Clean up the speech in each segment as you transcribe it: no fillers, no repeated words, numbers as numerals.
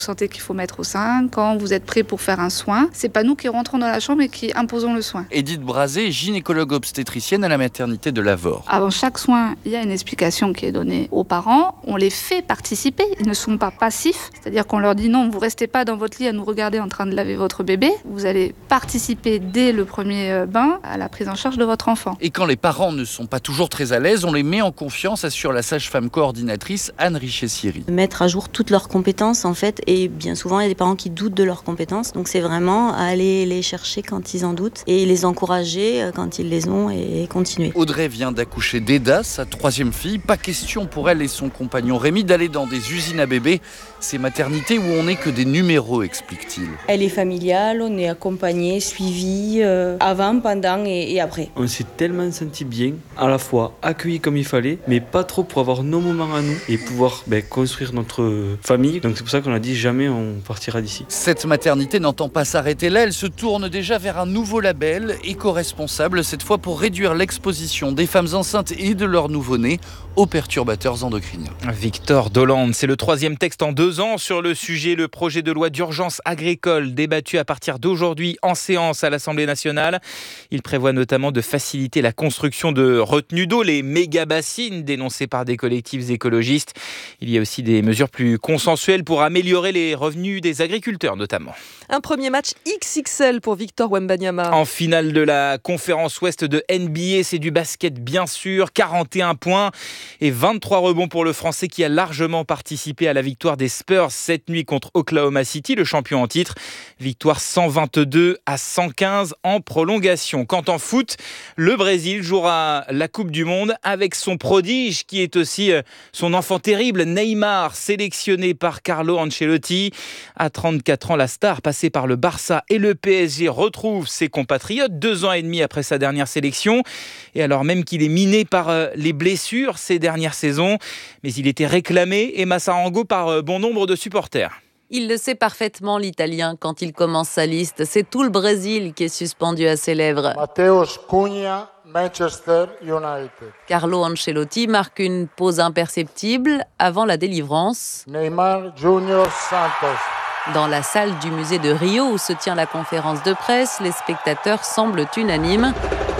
Vous sentez qu'il faut mettre au sein, quand vous êtes prêt pour faire un soin. C'est pas nous qui rentrons dans la chambre et qui imposons le soin. Edith Brazé, gynécologue obstétricienne à la maternité de Lavore. Avant chaque soin, il y a une explication qui est donnée aux parents. On les fait participer. Ils ne sont pas passifs. C'est-à-dire qu'on leur dit non, vous restez pas dans votre lit à nous regarder en train de laver votre bébé. Vous allez participer dès le premier bain à la prise en charge de votre enfant. Et quand les parents ne sont pas toujours très à l'aise, on les met en confiance, assure la sage-femme coordinatrice Anne Richer-Siri. Mettre à jour toutes leurs compétences en fait. Et bien souvent, il y a des parents qui doutent de leurs compétences. Donc c'est vraiment aller les chercher quand ils en doutent et les encourager quand ils les ont et continuer. Audrey vient d'accoucher d'Eda, sa 3e fille. Pas question pour elle et son compagnon Rémi d'aller dans des usines à bébés. Ces maternités où on n'est que des numéros, explique-t-il. Elle est familiale, on est accompagné, suivi avant, pendant et après. On s'est tellement senti bien, à la fois accueillis comme il fallait, mais pas trop pour avoir nos moments à nous et pouvoir construire notre famille. Donc c'est pour ça qu'on a dit jamais on partira d'ici. Cette maternité n'entend pas s'arrêter là, elle se tourne déjà vers un nouveau label, éco-responsable, cette fois pour réduire l'exposition des femmes enceintes et de leurs nouveau-nés aux perturbateurs endocriniens. Victor Dolande, c'est le 3e texte en 2 ans sur le sujet. Le projet de loi d'urgence agricole débattu à partir d'aujourd'hui en séance à l'Assemblée nationale. Il prévoit notamment de faciliter la construction de retenues d'eau, les méga-bassines dénoncées par des collectifs écologistes. Il y a aussi des mesures plus consensuelles pour améliorer les revenus des agriculteurs notamment. Un premier match XXL pour Victor Wembanyama. En finale de la conférence ouest de NBA, c'est du basket bien sûr, 41 points et 23 rebonds pour le Français qui a largement participé à la victoire des Spurs cette nuit contre Oklahoma City, le champion en titre. Victoire 122-115 en prolongation. Quant en foot, le Brésil jouera la Coupe du Monde avec son prodige qui est aussi son enfant terrible, Neymar, sélectionné par Carlo Ancelotti. À 34 ans, la star passée par le Barça et le PSG retrouve ses compatriotes 2 ans et demi après sa dernière sélection. Et alors même qu'il est miné par les blessures ces dernières saisons, mais il était réclamé et Massarango par bon nombre de supporters. Il le sait parfaitement, l'Italien, quand il commence sa liste. C'est tout le Brésil qui est suspendu à ses lèvres. Matheus Cunha, Manchester United. Carlo Ancelotti marque une pause imperceptible avant la délivrance. Neymar Junior Santos. Dans la salle du musée de Rio où se tient la conférence de presse, les spectateurs semblent unanimes.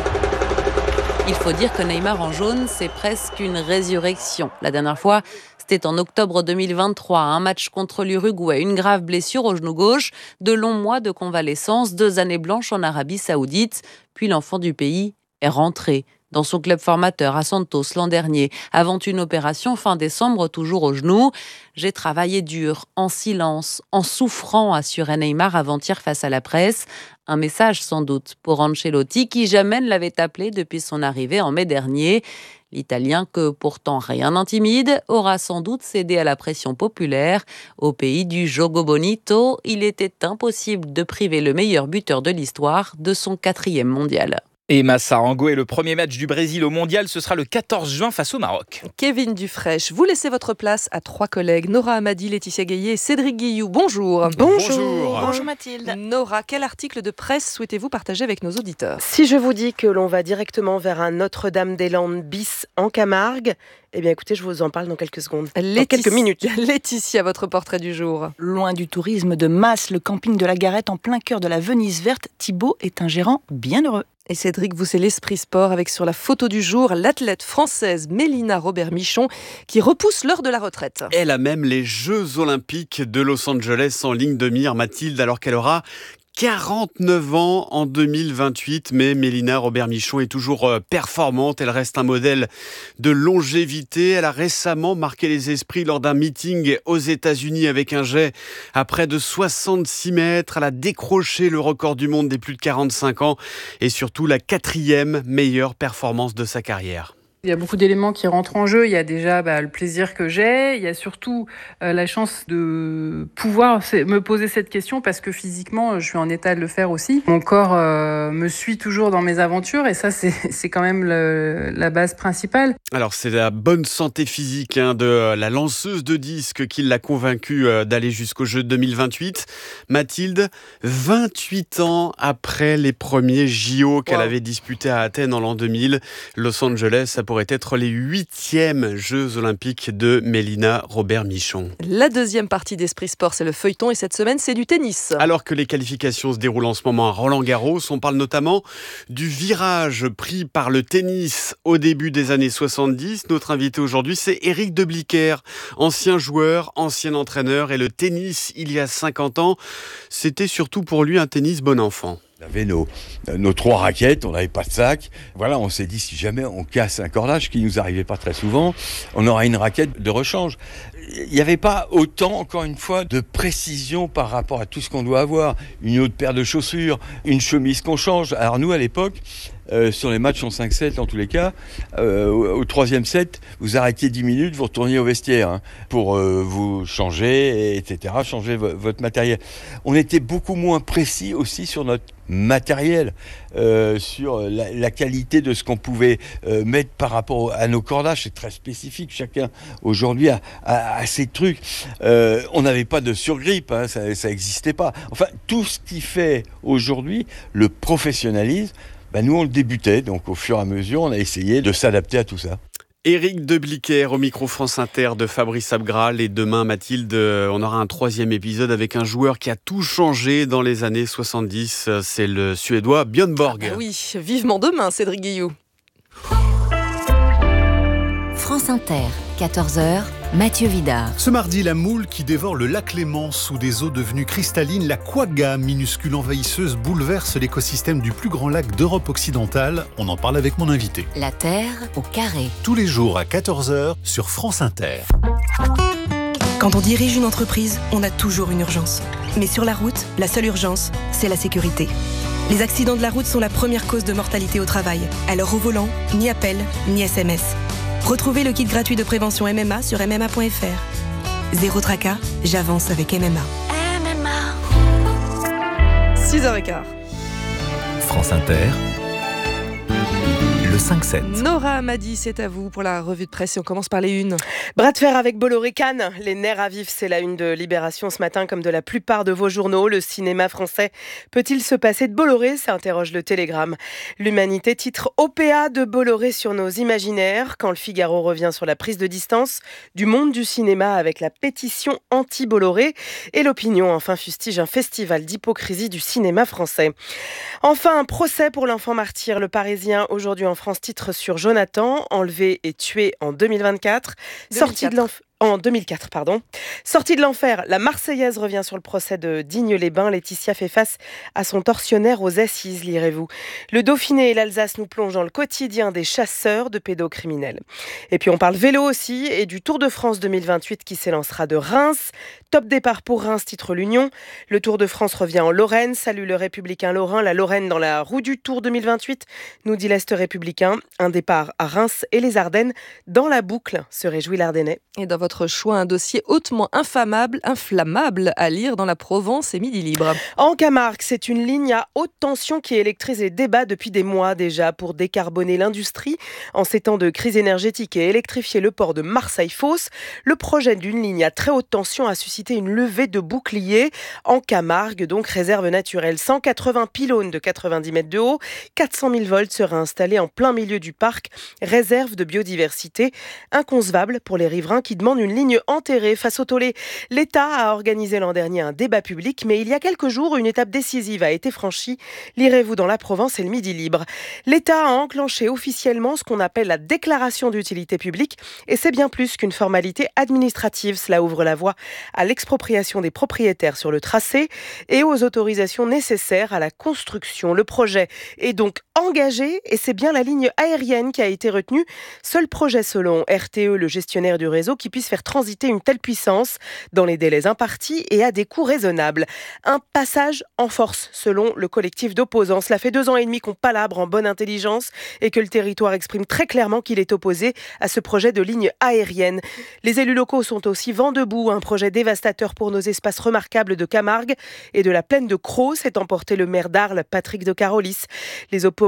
Il faut dire que Neymar en jaune, c'est presque une résurrection. La dernière fois, c'était en octobre 2023, un match contre l'Uruguay, une grave blessure au genou gauche, de longs mois de convalescence, 2 années blanches en Arabie Saoudite, puis l'enfant du pays est rentré dans son club formateur à Santos l'an dernier, avant une opération fin décembre toujours au genou. J'ai travaillé dur, en silence, en souffrant, assurait Neymar avant-hier face à la presse. Un message sans doute pour Ancelotti qui jamais ne l'avait appelé depuis son arrivée en mai dernier. L'Italien, que pourtant rien n'intimide, aura sans doute cédé à la pression populaire. Au pays du Jogo Bonito, il était impossible de priver le meilleur buteur de l'histoire de son 4e mondial. Et Massarango est le premier match du Brésil au mondial. Ce sera le 14 juin face au Maroc. Kevin Dufraîche, vous laissez votre place à 3 collègues. Nora Amadi, Laetitia Gaillet et Cédric Guilloux. Bonjour. Bonjour Mathilde. Nora, quel article de presse souhaitez-vous partager avec nos auditeurs ? Si je vous dis que l'on va directement vers un Notre-Dame-des-Landes bis en Camargue, eh bien écoutez, je vous en parle dans quelques secondes. Dans quelques minutes. Laetitia, votre portrait du jour. Loin du tourisme de masse, le camping de la Garette en plein cœur de la Venise verte, Thibaut est un gérant bien heureux. Et Cédric, vous c'est l'esprit sport avec sur la photo du jour l'athlète française Mélina Robert-Michon qui repousse l'heure de la retraite. Elle a même les Jeux Olympiques de Los Angeles en ligne de mire, Mathilde, alors qu'elle aura 49 ans en 2028, mais Mélina Robert-Michon est toujours performante. Elle reste un modèle de longévité. Elle a récemment marqué les esprits lors d'un meeting aux États-Unis avec un jet à près de 66 mètres. Elle a décroché le record du monde des plus de 45 ans et surtout la 4e meilleure performance de sa carrière. Il y a beaucoup d'éléments qui rentrent en jeu. Il y a déjà le plaisir que j'ai. Il y a surtout la chance de pouvoir me poser cette question parce que physiquement, je suis en état de le faire aussi. Mon corps me suit toujours dans mes aventures et ça, c'est quand même la base principale. Alors, c'est la bonne santé physique de la lanceuse de disques qui l'a convaincue d'aller jusqu'aux Jeux de 2028. Mathilde, 28 ans après les premiers JO qu'elle avait disputés à Athènes en l'an 2000, Los Angeles a pourraient être les 8e Jeux Olympiques de Mélina Robert-Michon. La deuxième partie d'Esprit Sport, c'est le feuilleton et cette semaine, c'est du tennis. Alors que les qualifications se déroulent en ce moment à Roland-Garros, on parle notamment du virage pris par le tennis au début des années 70. Notre invité aujourd'hui, c'est Éric Debliquer, ancien joueur, ancien entraîneur. Et le tennis, il y a 50 ans, c'était surtout pour lui un tennis bon enfant. On avait nos 3 raquettes, on n'avait pas de sac. Voilà, on s'est dit, si jamais on casse un cordage, ce qui nous arrivait pas très souvent, on aura une raquette de rechange. Il n'y avait pas autant, encore une fois, de précision par rapport à tout ce qu'on doit avoir. Une autre paire de chaussures, une chemise qu'on change. Alors nous, à l'époque, sur les matchs en 5-7, en tous les cas, au 3e set, vous arrêtiez 10 minutes, vous retourniez au vestiaire pour vous changer, etc., changer votre matériel. On était beaucoup moins précis aussi sur notre matériel, sur la qualité de ce qu'on pouvait mettre par rapport à nos cordages. C'est très spécifique, chacun aujourd'hui a ses trucs. On n'avait pas de surgrippe, ça n'existait pas. Enfin, tout ce qui fait aujourd'hui le professionnalisme, nous on le débutait, donc au fur et à mesure on a essayé de s'adapter à tout ça. Éric Debliquer au micro France Inter de Fabrice Abgral. Et demain, Mathilde, on aura un 3e épisode avec un joueur qui a tout changé dans les années 70. C'est le Suédois Björn Borg. Ah oui, vivement demain, Cédric Guilloux. France Inter, 14h, Mathieu Vidard. Ce mardi, la moule qui dévore le lac Léman sous des eaux devenues cristallines, la quagga, minuscule envahisseuse, bouleverse l'écosystème du plus grand lac d'Europe occidentale. On en parle avec mon invité. La Terre au carré. Tous les jours à 14h sur France Inter. Quand on dirige une entreprise, on a toujours une urgence. Mais sur la route, la seule urgence, c'est la sécurité. Les accidents de la route sont la première cause de mortalité au travail. Alors au volant, ni appel, ni SMS. Retrouvez le kit gratuit de prévention MMA sur MMA.fr. Zéro tracas, j'avance avec MMA. MMA. 6h15. France Inter. Le 5-7. Nora Amadi, c'est à vous pour la revue de presse et on commence par les unes. Bras de fer avec Bolloré-Cannes. Les nerfs à vif, c'est la une de Libération ce matin, comme de la plupart de vos journaux. Le cinéma français peut-il se passer de Bolloré ? S'interroge le Télégramme. L'Humanité titre OPA de Bolloré sur nos imaginaires. Quand le Figaro revient sur la prise de distance du monde du cinéma avec la pétition anti-Bolloré. Et l'Opinion enfin fustige un festival d'hypocrisie du cinéma français. Enfin, un procès pour l'enfant martyr. Le Parisien aujourd'hui en France titre sur Jonathan, enlevé et tué en 2024. En 2004, pardon. Sortie de l'enfer, la Marseillaise revient sur le procès de Digne-les-Bains. Laetitia fait face à son tortionnaire aux assises, lirez-vous. Le Dauphiné et l'Alsace nous plongent dans le quotidien des chasseurs de pédocriminels. Et puis on parle vélo aussi et du Tour de France 2028 qui s'élancera de Reims. Top départ pour Reims, titre l'Union. Le Tour de France revient en Lorraine. Salut le Républicain Lorrain. La Lorraine dans la roue du Tour 2028, nous dit l'Est républicain. Un départ à Reims et les Ardennes dans la boucle, se réjouit l'Ardennais. Et dans votre choix, un dossier hautement inflammable à lire dans la Provence et Midi Libre. En Camargue, c'est une ligne à haute tension qui électrise les débats depuis des mois déjà pour décarboner l'industrie. En ces temps de crise énergétique et électrifier le port de Marseille-Fos, le projet d'une ligne à très haute tension a suscité une levée de boucliers. En Camargue, donc réserve naturelle, 180 pylônes de 90 mètres de haut, 400 000 volts seraient installés en plein milieu du parc, réserve de biodiversité, inconcevable pour les riverains qui demandent une ligne enterrée face au tollé. L'État a organisé l'an dernier un débat public, mais il y a quelques jours, une étape décisive a été franchie. Lirez-vous dans la Provence et le Midi Libre. L'État a enclenché officiellement ce qu'on appelle la déclaration d'utilité publique, et c'est bien plus qu'une formalité administrative. Cela ouvre la voie à l'expropriation des propriétaires sur le tracé et aux autorisations nécessaires à la construction. Le projet est donc engagé et c'est bien la ligne aérienne qui a été retenue. Seul projet selon RTE, le gestionnaire du réseau, qui puisse faire transiter une telle puissance dans les délais impartis et à des coûts raisonnables. Un passage en force selon le collectif d'opposants. Cela fait 2 ans et demi qu'on palabre en bonne intelligence et que le territoire exprime très clairement qu'il est opposé à ce projet de ligne aérienne. Les élus locaux sont aussi vent debout. Un projet dévastateur pour nos espaces remarquables de Camargue et de la plaine de Crau, s'est emporté le maire d'Arles, Patrick de Carolis. Les opposants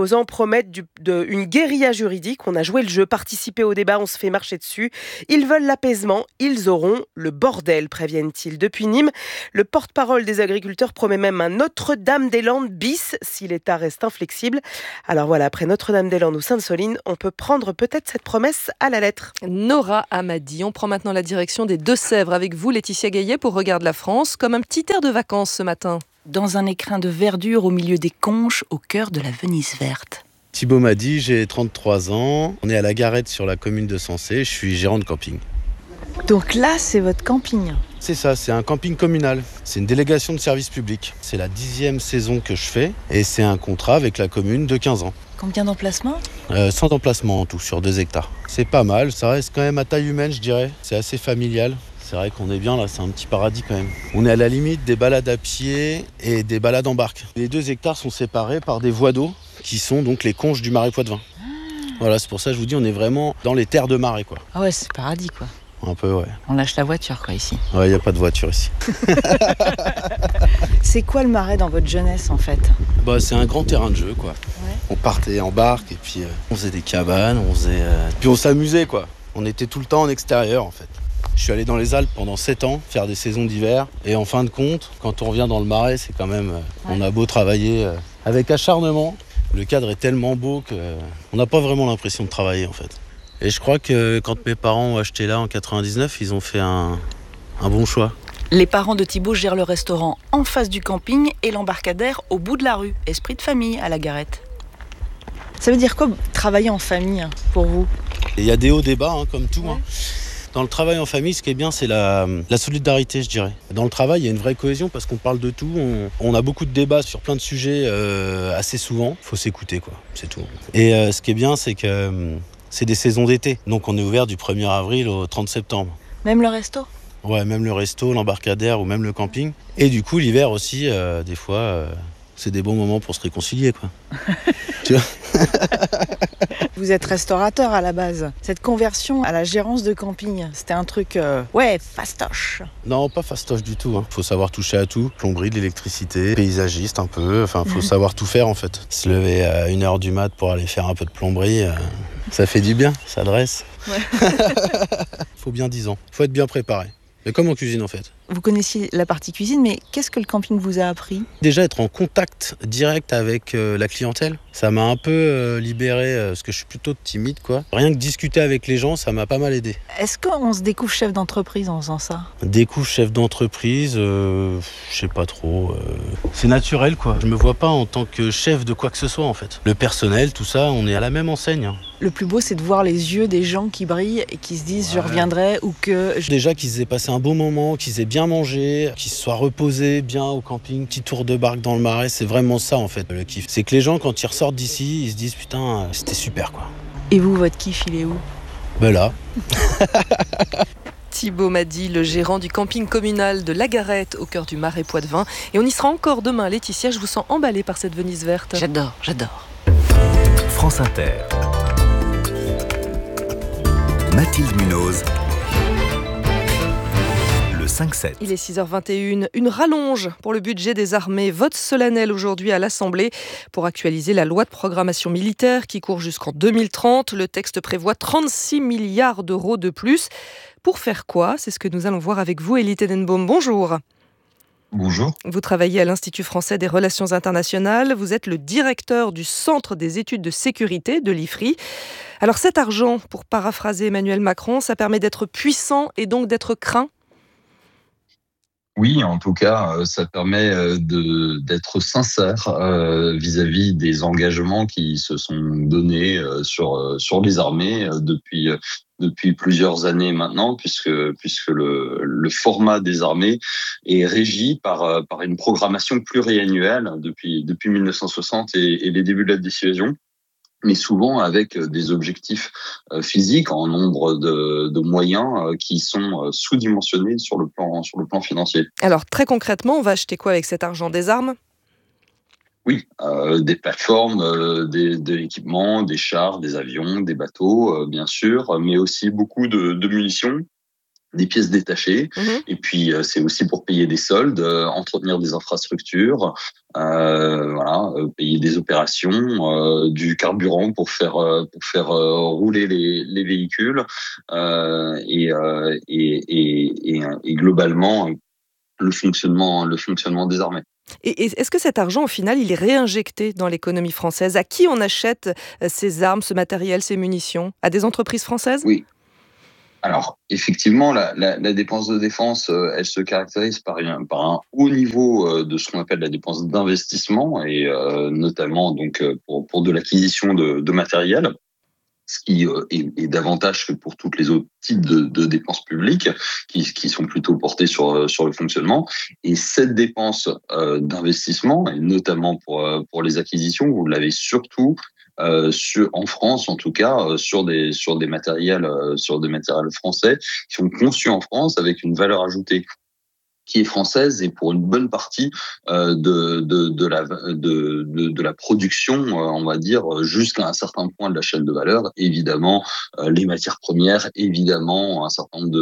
opposants promettent une guérilla juridique. On a joué le jeu, participé au débat, on se fait marcher dessus. Ils veulent l'apaisement, ils auront le bordel, préviennent-ils. Depuis Nîmes, le porte-parole des agriculteurs promet même un Notre-Dame-des-Landes bis si l'État reste inflexible. Alors voilà, après Notre-Dame-des-Landes ou Sainte-Soline, on peut prendre peut-être cette promesse à la lettre. Nora Amadi, on prend maintenant la direction des Deux-Sèvres avec vous, Laetitia Gaillet, pour Regarde la France, comme un petit air de vacances ce matin. Dans un écrin de verdure au milieu des conches, au cœur de la Venise verte. Thibaut Madi, j'ai 33 ans. On est à la Garette sur la commune de Sensé. Je suis gérant de camping. Donc là, c'est votre camping? C'est ça, c'est un camping communal. C'est une délégation de service public. C'est la 10e saison que je fais et c'est un contrat avec la commune de 15 ans. Combien d'emplacements 100 emplacements en tout, sur 2 hectares. C'est pas mal, ça reste quand même à taille humaine, je dirais. C'est assez familial. C'est vrai qu'on est bien là, c'est un petit paradis quand même. On est à la limite des balades à pied et des balades en barque. Les 2 hectares sont séparés par des voies d'eau qui sont donc les conches du Marais Poitevin. Voilà, c'est pour ça que je vous dis, on est vraiment dans les terres de Marais, quoi. Ah ouais, c'est paradis, quoi. Un peu, ouais. On lâche la voiture, quoi, ici. Ouais, il n'y a pas de voiture ici. C'est quoi le Marais dans votre jeunesse, en fait? C'est un grand terrain de jeu, quoi. Ouais. On partait en barque et puis on faisait des cabanes, puis on s'amusait, quoi. On était tout le temps en extérieur, en fait. Je suis allé dans les Alpes pendant 7 ans, faire des saisons d'hiver. Et en fin de compte, quand on revient dans le Marais, c'est quand même... On a beau travailler avec acharnement. Le cadre est tellement beau qu'on n'a pas vraiment l'impression de travailler, en fait. Et je crois que quand mes parents ont acheté là en 99, ils ont fait un bon choix. Les parents de Thibaut gèrent le restaurant en face du camping et l'embarcadère au bout de la rue. Esprit de famille à la Garette. Ça veut dire quoi travailler en famille pour vous? Il y a des hauts, des bas, comme tout. Ouais. Dans le travail en famille, ce qui est bien, c'est la solidarité, je dirais. Dans le travail, il y a une vraie cohésion parce qu'on parle de tout. On a beaucoup de débats sur plein de sujets assez souvent. Il faut s'écouter, quoi. C'est tout. Et ce qui est bien, c'est que c'est des saisons d'été. Donc on est ouvert du 1er avril au 30 septembre. Même le resto? Ouais, même le resto, l'embarcadère ou même le camping. Et du coup, l'hiver aussi, des fois, c'est des bons moments pour se réconcilier, quoi. Tu vois? Vous êtes restaurateur à la base. Cette conversion à la gérance de camping, c'était un truc, fastoche. Non, pas fastoche du tout. Faut savoir toucher à tout. Plomberie, de l'électricité, paysagiste un peu. Enfin, faut savoir tout faire, en fait. Se lever à 1h du mat pour aller faire un peu de plomberie, ça fait du bien, ça dresse. Ouais. Faut bien 10 ans. Faut être bien préparé. Mais comme en cuisine, en fait. Vous connaissiez la partie cuisine, mais qu'est-ce que le camping vous a appris? Déjà, être en contact direct avec la clientèle, ça m'a un peu libéré, parce que je suis plutôt timide, quoi. Rien que discuter avec les gens, ça m'a pas mal aidé. Est-ce qu'on se découvre chef d'entreprise en faisant ça? Découvre chef d'entreprise, je sais pas trop. C'est naturel, quoi. Je me vois pas en tant que chef de quoi que ce soit, en fait. Le personnel, tout ça, on est à la même enseigne. Le plus beau, c'est de voir les yeux des gens qui brillent et qui se disent je reviendrai ou que... Déjà qu'ils aient passé un bon moment, qu'ils aient bien mangé, qu'ils se soient reposés bien au camping, petit tour de barque dans le Marais, c'est vraiment ça en fait le kiff. C'est que les gens quand ils ressortent d'ici, ils se disent putain, c'était super quoi. Et vous, votre kiff, il est où? Là. Thibaut Madi, le gérant du camping communal de La Garette au cœur du Marais Poitevin. Et on y sera encore demain. Laetitia, je vous sens emballée par cette Venise verte. J'adore. France Inter. Mathilde Munoz. Le 5-7. Il est 6h21. Une rallonge pour le budget des armées. Vote solennel aujourd'hui à l'Assemblée pour actualiser la loi de programmation militaire qui court jusqu'en 2030. Le texte prévoit 36 milliards d'euros de plus. Pour faire quoi? C'est ce que nous allons voir avec vous, Elie Tenenbaum. Bonjour. Bonjour. Vous travaillez à l'Institut français des relations internationales. Vous êtes le directeur du Centre des études de sécurité de l'IFRI. Alors cet argent, pour paraphraser Emmanuel Macron, ça permet d'être puissant et donc d'être craint? Oui, en tout cas, ça permet d'être sincère vis-à-vis des engagements qui se sont donnés sur les armées depuis plusieurs années maintenant, puisque le format des armées est régi par une programmation pluriannuelle depuis 1960 et les débuts de la dissuasion, mais souvent avec des objectifs physiques en nombre de moyens qui sont sous-dimensionnés sur le plan financier. Alors très concrètement, on va acheter quoi avec cet argent? Des armes? Oui, des plateformes, de l'équipement, des chars, des avions, des bateaux, bien sûr, mais aussi beaucoup de munitions, des pièces détachées, et puis c'est aussi pour payer des soldes, entretenir des infrastructures, payer des opérations, du carburant pour faire rouler les véhicules, et globalement le fonctionnement des armées. Et est-ce que cet argent, au final, il est réinjecté dans l'économie française? À qui on achète ces armes, ce matériel, ces munitions? À des entreprises françaises? Oui. Alors, effectivement, la dépense de défense, elle se caractérise par un haut niveau de ce qu'on appelle la dépense d'investissement, et notamment donc pour de l'acquisition de matériel, ce qui est davantage que pour toutes les autres types de dépenses publiques qui sont plutôt portées sur le fonctionnement. Et cette dépense d'investissement, et notamment pour les acquisitions, vous l'avez surtout en France, en tout cas, sur des matériels français qui sont conçus en France avec une valeur ajoutée qui est française, et pour une bonne partie de la production, on va dire, jusqu'à un certain point de la chaîne de valeur. Évidemment, les matières premières, évidemment, un certain nombre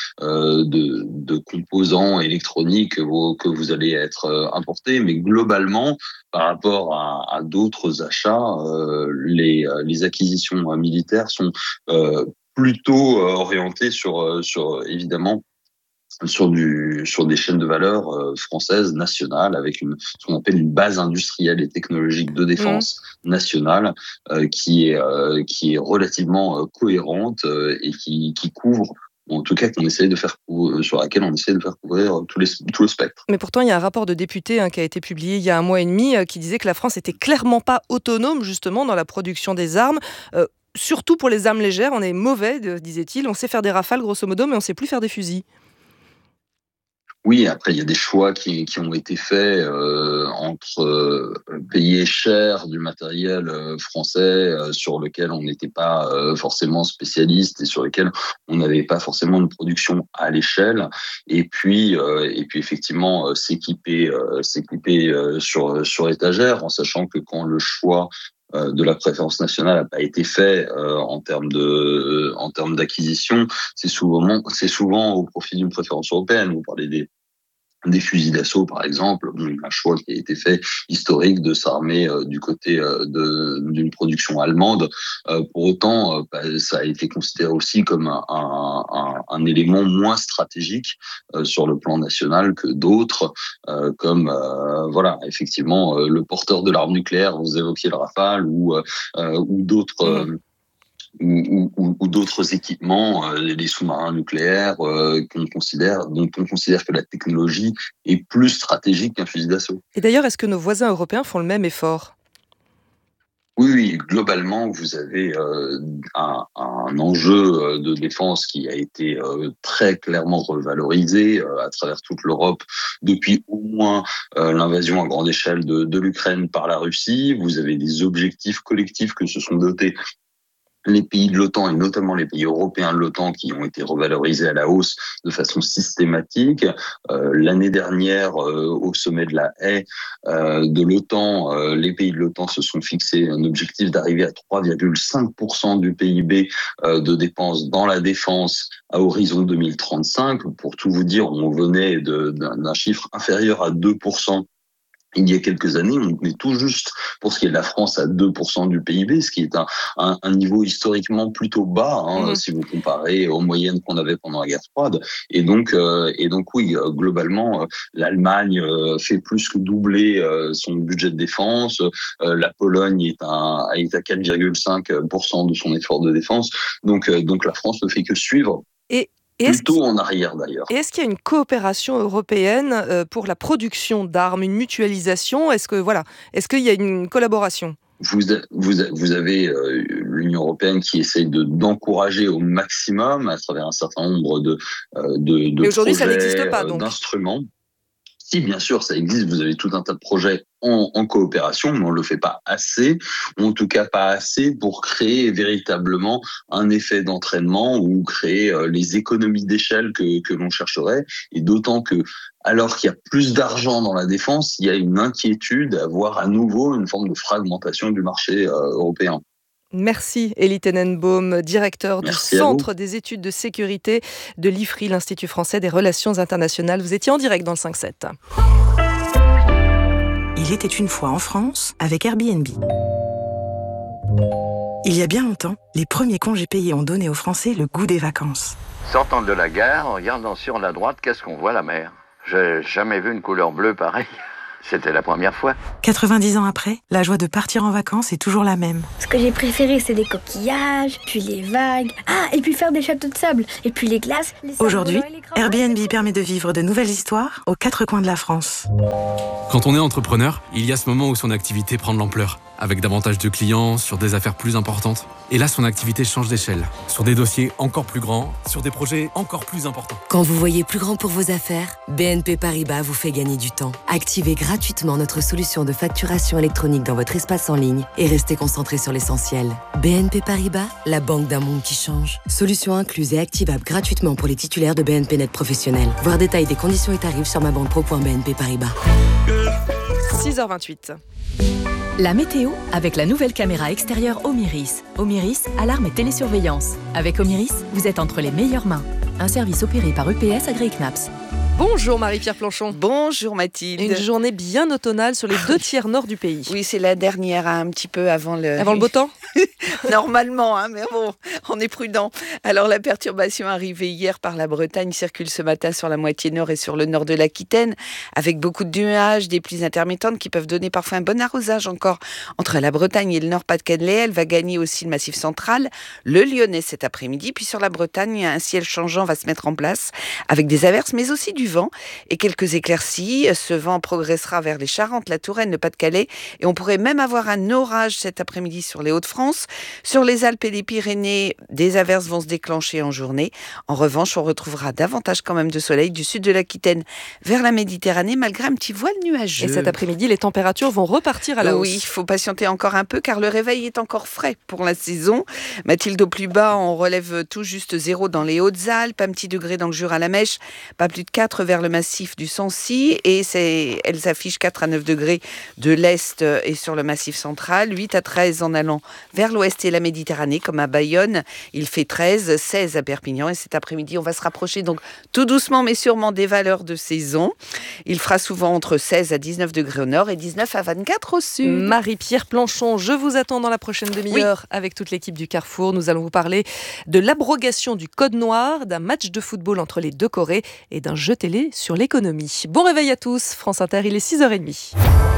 de composants électroniques que vous allez être importés, mais globalement, par rapport à d'autres achats, les acquisitions militaires sont plutôt orientées sur évidemment sur des chaînes de valeur françaises, nationales, avec ce qu'on appelle une base industrielle et technologique de défense nationale, qui est relativement cohérente, et qui couvre, ou en tout cas sur laquelle on essaie de faire couvrir tout le spectre. Mais pourtant, il y a un rapport de député qui a été publié il y a 1 mois et demi qui disait que la France était clairement pas autonome justement dans la production des armes. Surtout pour les armes légères, on est mauvais, disait-il. On sait faire des rafales grosso modo, mais on sait plus faire des fusils. Oui, après, il y a des choix qui ont été faits entre payer cher du matériel français sur lequel on n'était pas forcément spécialiste, et sur lequel on n'avait pas forcément une production à l'échelle, et puis effectivement s'équiper sur étagère, en sachant que quand le choix de la préférence nationale n'a pas été fait en termes d'acquisition, c'est souvent au profit d'une préférence européenne. Vous parlez des fusils d'assaut, par exemple, un choix qui a été fait historique de s'armer du côté d'une production allemande. Pour autant, ça a été considéré aussi comme un élément moins stratégique sur le plan national que d'autres, comme effectivement le porteur de l'arme nucléaire, vous évoquiez le Rafale, ou d'autres. Ou d'autres équipements, les sous-marins nucléaires, dont on considère que la technologie est plus stratégique qu'un fusil d'assaut. Et d'ailleurs, est-ce que nos voisins européens font le même effort ? Oui, globalement, vous avez un enjeu de défense qui a été très clairement revalorisé à travers toute l'Europe depuis au moins l'invasion à grande échelle de l'Ukraine par la Russie. Vous avez des objectifs collectifs que se sont dotés les pays de l'OTAN, et notamment les pays européens de l'OTAN, qui ont été revalorisés à la hausse de façon systématique. L'année dernière, au sommet de la Haye de l'OTAN, les pays de l'OTAN se sont fixés un objectif d'arriver à 3,5% du PIB de dépenses dans la défense à horizon 2035. Pour tout vous dire, on venait d'un chiffre inférieur à 2%. Il y a quelques années, on est tout juste, pour ce qui est de la France, à 2% du PIB, ce qui est un niveau historiquement plutôt bas, si vous comparez aux moyennes qu'on avait pendant la guerre froide. Et donc oui, globalement, l'Allemagne fait plus que doubler son budget de défense. La Pologne est à 4,5% de son effort de défense. Donc la France ne fait que suivre. Plutôt en arrière d'ailleurs. Et est-ce qu'il y a une coopération européenne pour la production d'armes, une mutualisation ? Est-ce qu'il y a une collaboration ? Vous avez l'Union européenne qui essaye d'encourager au maximum à travers un certain nombre de Mais aujourd'hui, ça n'existe pas, donc. D'instruments. Si, bien sûr, ça existe. Vous avez tout un tas de projets en coopération, mais on ne le fait pas assez, ou en tout cas pas assez pour créer véritablement un effet d'entraînement ou créer les économies d'échelle que l'on chercherait. Et d'autant que, alors qu'il y a plus d'argent dans la défense, il y a une inquiétude à voir à nouveau une forme de fragmentation du marché européen. Merci Elie Tenenbaum, directeur du Centre des études de sécurité de l'IFRI, l'Institut français des relations internationales. Vous étiez en direct dans le 5-7. Il était une fois en France avec Airbnb. Il y a bien longtemps, les premiers congés payés ont donné aux Français le goût des vacances. Sortant de la gare, en regardant sur la droite, qu'est-ce qu'on voit? La mer. J'ai jamais vu une couleur bleue pareille. C'était la première fois. 90 ans après, la joie de partir en vacances est toujours la même. Ce que j'ai préféré, c'est les coquillages, puis les vagues. Ah, et puis faire des châteaux de sable, et puis les glaces. Aujourd'hui, Airbnb permet de vivre de nouvelles histoires aux 4 coins de la France. Quand on est entrepreneur, il y a ce moment où son activité prend de l'ampleur, avec davantage de clients, sur des affaires plus importantes. Et là, son activité change d'échelle, sur des dossiers encore plus grands, sur des projets encore plus importants. Quand vous voyez plus grand pour vos affaires, BNP Paribas vous fait gagner du temps. Activez gratuitement notre solution de facturation électronique dans votre espace en ligne et restez concentré sur l'essentiel. BNP Paribas, la banque d'un monde qui change. Solution incluse et activable gratuitement pour les titulaires de BNP Net Professionnel. Voir détail des conditions et tarifs sur mabanquepro.bnp Paribas. 6h28. La météo avec la nouvelle caméra extérieure Omiris. Omiris, alarme et télésurveillance. Avec Omiris, vous êtes entre les meilleures mains. Un service opéré par EPS AgriKnaps. Bonjour Marie-Pierre Planchon. Bonjour Mathilde. Une journée bien automnale sur les 2 tiers nord du pays. Oui, c'est la dernière, un petit peu avant le... Avant le beau temps. Normalement, mais bon, on est prudent. Alors la perturbation arrivée hier par la Bretagne circule ce matin sur la moitié nord et sur le nord de l'Aquitaine, avec beaucoup de nuages, des pluies intermittentes qui peuvent donner parfois un bon arrosage encore entre la Bretagne et le Nord-Pas-de-Calais. Elle va gagner aussi le Massif central, le Lyonnais cet après-midi. Puis sur la Bretagne, un ciel changeant va se mettre en place avec des averses, mais aussi du vent et quelques éclaircies. Ce vent progressera vers les Charentes, la Touraine, le Pas-de-Calais et on pourrait même avoir un orage cet après-midi sur les Hauts-de-France. Sur les Alpes et les Pyrénées, des averses vont se déclencher en journée. En revanche, on retrouvera davantage quand même de soleil du sud de l'Aquitaine vers la Méditerranée malgré un petit voile nuageux. Et cet après-midi, les températures vont repartir à la hausse. Oui, il faut patienter encore un peu car le réveil est encore frais pour la saison. Mathilde, au plus bas, on relève tout juste 0 dans les Hautes-Alpes, un petit degré dans le Jura-la-Mèche, pas plus de 4 vers le massif du Sancy et elles s'affichent 4 à 9 degrés de l'Est et sur le massif central, 8 à 13 en allant vers l'Ouest et la Méditerranée comme à Bayonne. Il fait 13, 16 à Perpignan et cet après-midi, on va se rapprocher donc tout doucement mais sûrement des valeurs de saison. Il fera souvent entre 16 à 19 degrés au nord et 19 à 24 au sud. Marie-Pierre Planchon, je vous attends dans la prochaine demi-heure avec toute l'équipe du Carrefour. Nous allons vous parler de l'abrogation du code noir, d'un match de football entre les 2 Corées et d'un jeu télé sur l'économie. Bon réveil à tous, France Inter, il est 6h30.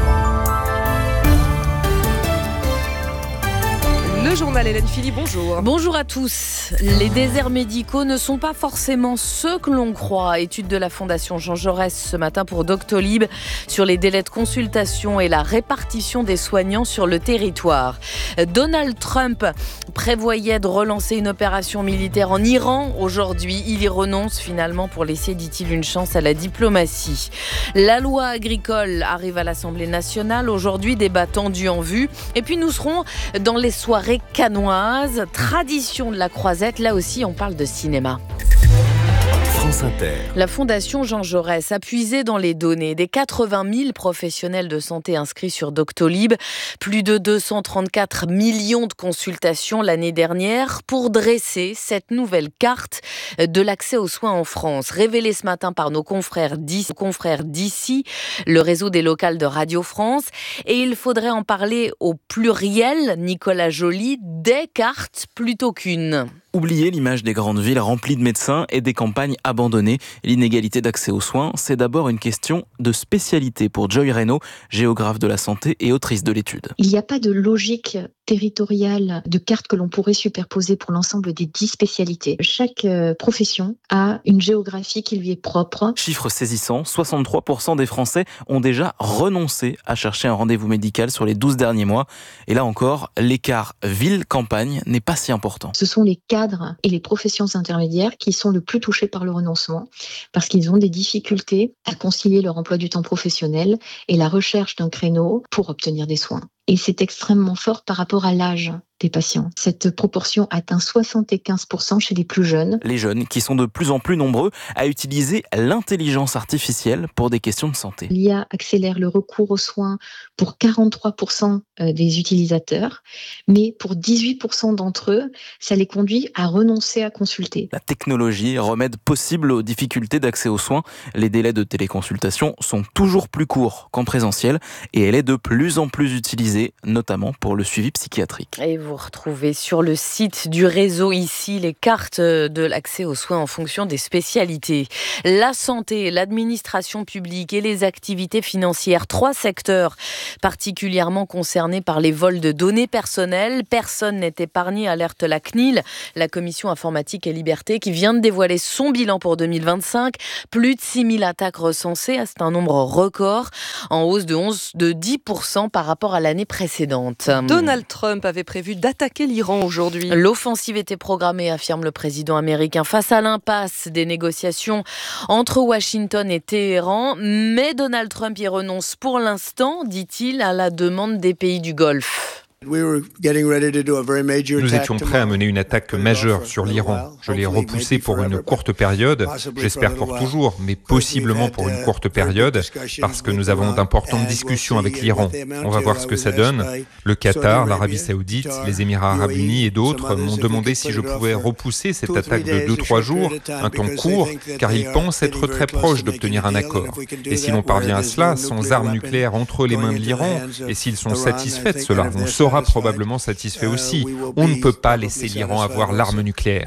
Le journal Hélène Philly, bonjour. Bonjour à tous. Les déserts médicaux ne sont pas forcément ceux que l'on croit. Étude de la Fondation Jean Jaurès ce matin pour Doctolib sur les délais de consultation et la répartition des soignants sur le territoire. Donald Trump prévoyait de relancer une opération militaire en Iran. Aujourd'hui, il y renonce finalement pour laisser, dit-il, une chance à la diplomatie. La loi agricole arrive à l'Assemblée nationale. Aujourd'hui, débat tendu en vue. Et puis nous serons dans les soirées canoise, tradition de la croisette, là aussi on parle de cinéma. France Inter. La Fondation Jean Jaurès a puisé dans les données des 80 000 professionnels de santé inscrits sur Doctolib, plus de 234 millions de consultations l'année dernière pour dresser cette nouvelle carte de l'accès aux soins en France, révélée ce matin par nos confrères d'ici, le réseau des locales de Radio France. Et il faudrait en parler au pluriel, Nicolas Joly, des cartes plutôt qu'une. Oubliez l'image des grandes villes remplies de médecins et des campagnes abandonnées. L'inégalité d'accès aux soins, c'est d'abord une question de spécialité pour Joy Reynaud, géographe de la santé et autrice de l'étude. Il n'y a pas de logique territoriale de carte que l'on pourrait superposer pour l'ensemble des 10 spécialités. Chaque profession a une géographie qui lui est propre. Chiffre saisissant, 63% des Français ont déjà renoncé à chercher un rendez-vous médical sur les 12 derniers mois. Et là encore, l'écart ville-campagne n'est pas si important. Ce sont les cadres et les professions intermédiaires qui sont le plus touchés par le renoncement parce qu'ils ont des difficultés à concilier leur emploi du temps professionnel et la recherche d'un créneau pour obtenir des soins. Et c'est extrêmement fort par rapport à l'âge des patients. Cette proportion atteint 75% chez les plus jeunes. Les jeunes qui sont de plus en plus nombreux à utiliser l'intelligence artificielle pour des questions de santé. L'IA accélère le recours aux soins pour 43% des utilisateurs, mais pour 18% d'entre eux, ça les conduit à renoncer à consulter. La technologie, remède possible aux difficultés d'accès aux soins. Les délais de téléconsultation sont toujours plus courts qu'en présentiel et elle est de plus en plus utilisée, notamment pour le suivi psychiatrique. Et vous retrouvez sur le site du réseau ici les cartes de l'accès aux soins en fonction des spécialités. La santé, l'administration publique et les activités financières, 3 secteurs particulièrement concernés par les vols de données personnelles. Personne n'est épargné, alerte la CNIL, la Commission informatique et liberté, qui vient de dévoiler son bilan pour 2025. Plus de 6000 attaques recensées, c'est un nombre record, en hausse de 10% par rapport à l'année précédente. Donald Trump avait prévu d'attaquer l'Iran aujourd'hui. L'offensive était programmée, affirme le président américain, face à l'impasse des négociations entre Washington et Téhéran. Mais Donald Trump y renonce pour l'instant, dit-il, à la demande des pays du Golfe. Nous étions prêts à mener une attaque majeure sur l'Iran. Je l'ai repoussé pour une courte période, j'espère pour toujours, mais possiblement pour une courte période, parce que nous avons d'importantes discussions avec l'Iran. On va voir ce que ça donne. Le Qatar, l'Arabie Saoudite, les Émirats Arabes Unis et d'autres m'ont demandé si je pouvais repousser cette attaque de 2-3 jours, un temps court, car ils pensent être très proches d'obtenir un accord. Et si l'on parvient à cela, sans armes nucléaires entre les mains de l'Iran, et s'ils sont satisfaits de cela, on sera probablement satisfait aussi. On ne peut pas laisser l'Iran avoir l'arme nucléaire.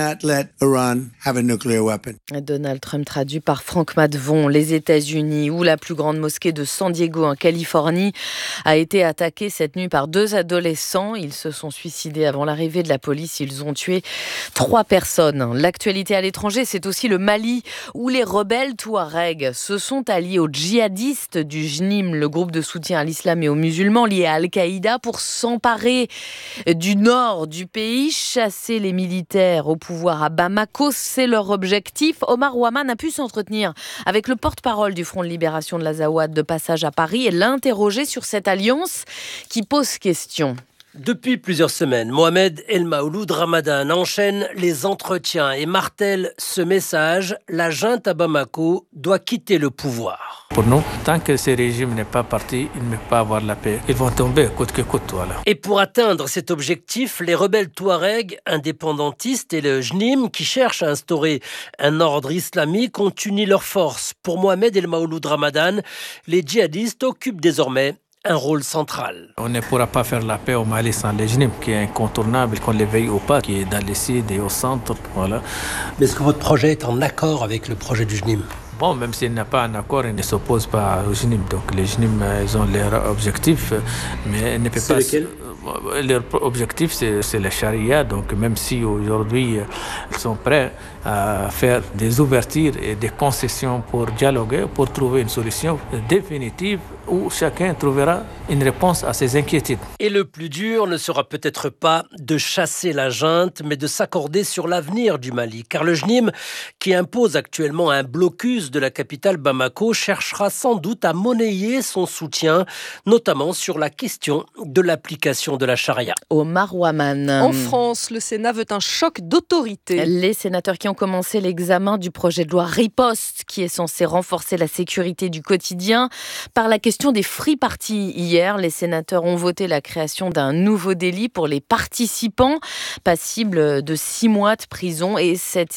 Donald Trump traduit par Franck Madvon. Les États-Unis, où la plus grande mosquée de San Diego en Californie a été attaquée cette nuit par 2 adolescents. Ils se sont suicidés avant l'arrivée de la police. Ils ont tué 3 personnes. L'actualité à l'étranger, c'est aussi le Mali, où les rebelles touaregs se sont alliés aux djihadistes du JNIM, le groupe de soutien à l'islam et aux musulmans liés à Al-Qaïda, pour s'emparer du nord du pays, chasser les militaires au pouvoir à Bamako, c'est leur objectif. Omar Ouaman a pu s'entretenir avec le porte-parole du Front de Libération de l'Azawad de passage à Paris et l'interroger sur cette alliance qui pose question. Depuis plusieurs semaines, Mohamed El Maouloud Ramadan enchaîne les entretiens et martèle ce message: la junte à Bamako doit quitter le pouvoir. Pour nous, tant que ce régime n'est pas parti, il ne peut pas avoir la paix. Ils vont tomber coûte que coûte. Voilà. Et pour atteindre cet objectif, les rebelles touaregs, indépendantistes et le JNIM, qui cherchent à instaurer un ordre islamique, ont uni leurs forces. Pour Mohamed El Maouloud Ramadan, les djihadistes occupent désormais un rôle central. On ne pourra pas faire la paix au Mali sans le JNIM, qui est incontournable, qu'on l'éveille ou pas, qui est dans le sud et au centre. Voilà. Mais est-ce que votre projet est en accord avec le projet du JNIM ? Bon, même s'il n'y a pas un accord, ils ne s'opposent pas au JNIM. Donc les JNIM, ils ont leur objectif, mais ils ne peuvent pas... Lequel ? Leur objectif, c'est la charia. Donc même si aujourd'hui, ils sont prêts à faire des ouvertures et des concessions pour dialoguer, pour trouver une solution définitive où chacun trouvera une réponse à ses inquiétudes. Et le plus dur ne sera peut-être pas de chasser la junte, mais de s'accorder sur l'avenir du Mali. Car le JNIM, qui impose actuellement un blocus de la capitale Bamako, cherchera sans doute à monnayer son soutien, notamment sur la question de l'application de la charia. Omar Ouaman. En France, le Sénat veut un choc d'autorité. Les sénateurs qui ont commencé l'examen du projet de loi Riposte, qui est censé renforcer la sécurité du quotidien, par la question des free parties. Hier, les sénateurs ont voté la création d'un nouveau délit pour les participants, passible de 6 mois de prison et 7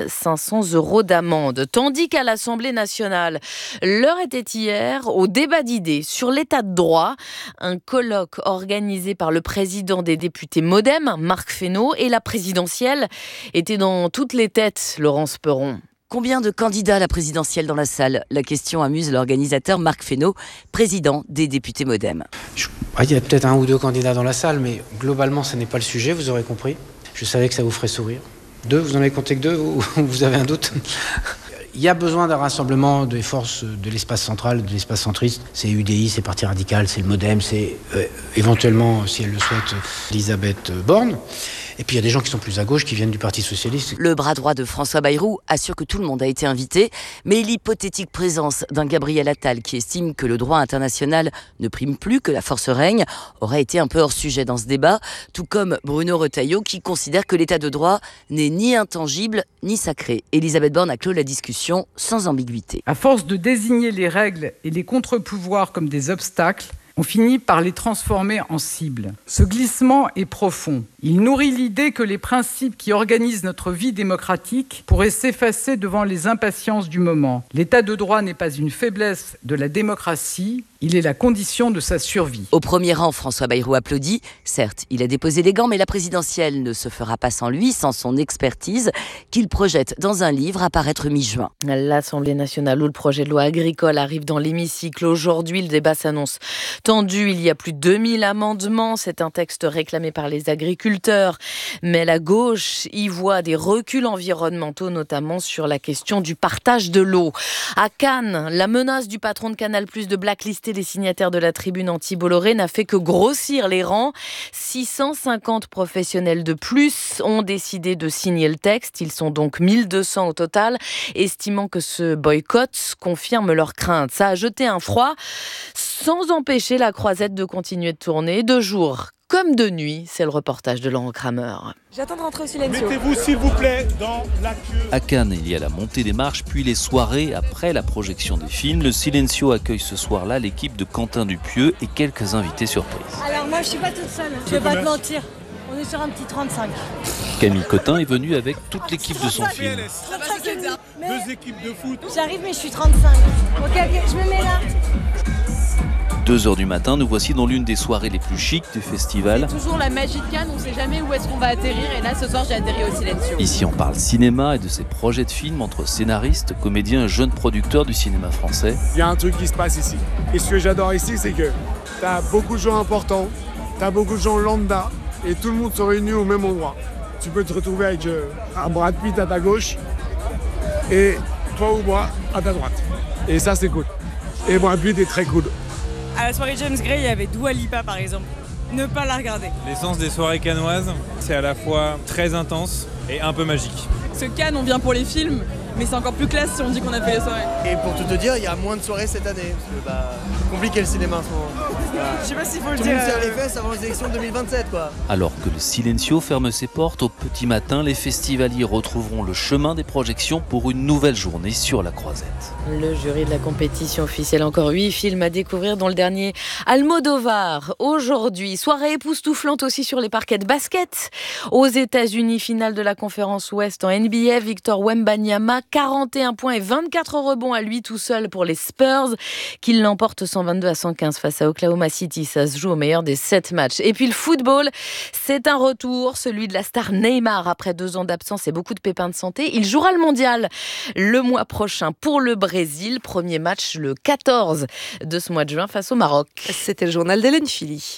500 € d'amende. Tandis qu'à l'Assemblée nationale, l'heure était hier au débat d'idées sur l'état de droit, un colloque organisé par le président des députés MoDem, Marc Fesneau, et la présidentielle était dans toutes les têtes, Laurence Perron. Combien de candidats à la présidentielle dans la salle ? La question amuse l'organisateur Marc Fesneau, président des députés MoDem. Il y a peut-être 1 ou 2 candidats dans la salle, mais globalement, ce n'est pas le sujet, vous aurez compris. Je savais que ça vous ferait sourire. 2, vous en avez compté que 2 ou vous avez un doute ? Il y a besoin d'un rassemblement des forces de l'espace central, de l'espace centriste. C'est UDI, c'est Parti Radical, c'est le MoDem, c'est éventuellement, si elle le souhaite, Elisabeth Borne. Et puis il y a des gens qui sont plus à gauche, qui viennent du Parti Socialiste. Le bras droit de François Bayrou assure que tout le monde a été invité, mais l'hypothétique présence d'un Gabriel Attal qui estime que le droit international ne prime plus, que la force règne, aurait été un peu hors sujet dans ce débat, tout comme Bruno Retailleau qui considère que l'état de droit n'est ni intangible ni sacré. Elisabeth Borne a clos la discussion sans ambiguïté. À force de désigner les règles et les contre-pouvoirs comme des obstacles, on finit par les transformer en cibles. Ce glissement est profond. Il nourrit l'idée que les principes qui organisent notre vie démocratique pourraient s'effacer devant les impatiences du moment. L'état de droit n'est pas une faiblesse de la démocratie, il est la condition de sa survie. Au premier rang, François Bayrou applaudit. Certes, il a déposé les gants, mais la présidentielle ne se fera pas sans lui, sans son expertise, qu'il projette dans un livre à paraître mi-juin. L'Assemblée nationale où le projet de loi agricole arrive dans l'hémicycle. Aujourd'hui, le débat s'annonce tendu. Il y a plus de 2000 amendements. C'est un texte réclamé par les agriculteurs. Mais la gauche y voit des reculs environnementaux, notamment sur la question du partage de l'eau. À Cannes, la menace du patron de Canal+ de blacklister les signataires de la tribune anti-Bolloré n'a fait que grossir les rangs. 650 professionnels de plus ont décidé de signer le texte. Ils sont donc 1200 au total, estimant que ce boycott confirme leurs craintes. Ça a jeté un froid sans empêcher la croisette de continuer de tourner de jour comme de nuit. C'est le reportage de Laurent Kramer. J'attends de rentrer au Silencio. Mettez-vous s'il vous plaît dans la queue. À Cannes, il y a la montée des marches, puis les soirées après la projection des films. Le Silencio accueille ce soir-là l'équipe de Quentin Dupieux et quelques invités surprises. Alors moi je suis pas toute seule, je vais pas te mentir. On est sur un petit 35. Camille Cotin est venue avec toute l'équipe de son film. Deux équipes de foot. J'arrive mais je suis 35. Ok, je me mets là. 2h du matin, nous voici dans l'une des soirées les plus chics du festival. C'est toujours la magie de Cannes, on ne sait jamais où est-ce qu'on va atterrir et là ce soir j'ai atterri au Silencio. Ici on parle cinéma et de ses projets de films entre scénaristes, comédiens et jeunes producteurs du cinéma français. Il y a un truc qui se passe ici. Et ce que j'adore ici, c'est que t'as beaucoup de gens importants, t'as beaucoup de gens lambda et tout le monde se réunit au même endroit. Tu peux te retrouver avec un Brad Pitt à ta gauche et toi ou moi à ta droite. Et ça c'est cool. Et Brad Pitt est très cool. À la soirée James Gray, il y avait Dua Lipa par exemple. Ne pas la regarder. L'essence des soirées cannoises, c'est à la fois très intense et un peu magique. Ce Cannes, on vient pour les films, mais c'est encore plus classe si on dit qu'on a fait les soirées. Et pour tout te dire, il y a moins de soirées cette année. Parce que c'est compliqué le cinéma en ce moment. Je sais pas s'il faut le dire. Tout le monde serre les fesses avant les élections de 2027 quoi. Alors que le Silencio ferme ses portes au petit matin, les festivaliers retrouveront le chemin des projections pour une nouvelle journée sur la Croisette. Le jury de la compétition officielle, encore 8 films à découvrir, dont le dernier Almodovar. Aujourd'hui, soirée époustouflante aussi sur les parquets de basket. Aux États-Unis, finale de la conférence Ouest en NBA, Victor Wembanyama, 41 points et 24 rebonds à lui tout seul pour les Spurs, qui l'emportent 122-115 face à Oklahoma City. Ça se joue au meilleur des 7 matchs. Et puis le football, c'est un retour, celui de la star Neymar après 2 ans d'absence et beaucoup de pépins de santé. Il jouera le mondial le mois prochain pour le Brésil. Premier match le 14 de ce mois de juin face au Maroc. C'était le journal d'Hélène Philly.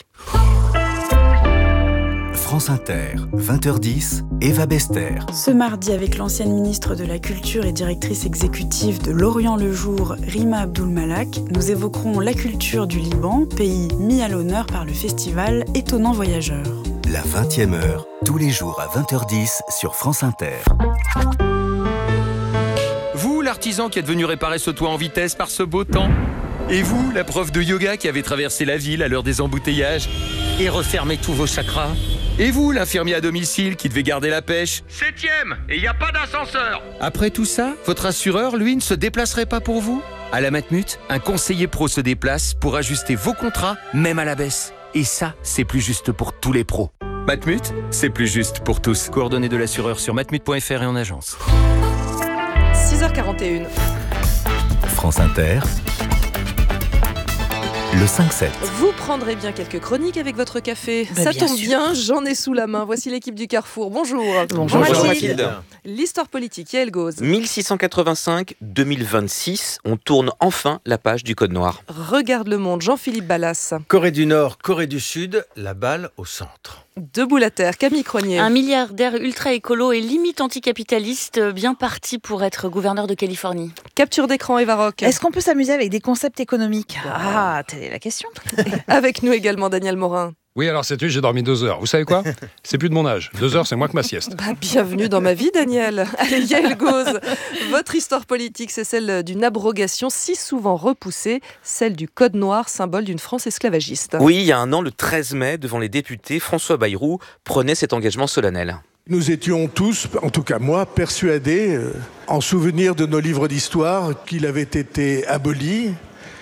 France Inter, 20h10, Eva Bester. Ce mardi, avec l'ancienne ministre de la Culture et directrice exécutive de L'Orient le Jour, Rima Abdul-Malak, nous évoquerons la culture du Liban, pays mis à l'honneur par le festival Étonnant Voyageur. La 20e heure, tous les jours à 20h10 sur France Inter. Vous, l'artisan qui êtes venu réparer ce toit en vitesse par ce beau temps. Et vous, la prof de yoga qui avez traversé la ville à l'heure des embouteillages et refermé tous vos chakras. Et vous, l'infirmier à domicile qui devait garder la pêche. 7e, et il n'y a pas d'ascenseur. Après tout ça, votre assureur, lui, ne se déplacerait pas pour vous? À la Matmut, un conseiller pro se déplace pour ajuster vos contrats, même à la baisse. Et ça, c'est plus juste pour tous les pros. Matmut, c'est plus juste pour tous. Coordonnées de l'assureur sur matmut.fr et en agence. 6h41. France Inter. Le 5-7. Vous prendrez bien quelques chroniques avec votre café. Ben, ça bien tombe sûr. bien, j'en ai sous la main. Voici l'équipe du Carrefour. Bonjour. Bonjour Mathilde. L'histoire politique, Yael Gauze. 1685-2026, on tourne enfin la page du Code Noir. Regarde le monde, Jean-Philippe Ballas. Corée du Nord, Corée du Sud, la balle au centre. Debout la terre, Camille Cronier. Un milliardaire ultra-écolo et limite anticapitaliste, bien parti pour être gouverneur de Californie. Capture d'écran, Eva Rock. Est-ce qu'on peut s'amuser avec des concepts économiques ? Ah, telle est la question. Avec nous également Daniel Morin. Oui, alors cette nuit, j'ai dormi 2 heures. Vous savez quoi ? C'est plus de mon âge. 2 heures, c'est moins que ma sieste. Bienvenue dans ma vie, Daniel. Allez, Yael Gauze, votre histoire politique, c'est celle d'une abrogation si souvent repoussée, celle du Code noir, symbole d'une France esclavagiste. Oui, il y a un an, le 13 mai, devant les députés, François Bayrou prenait cet engagement solennel. Nous étions tous, en tout cas moi, persuadés, en souvenir de nos livres d'histoire, qu'il avait été aboli.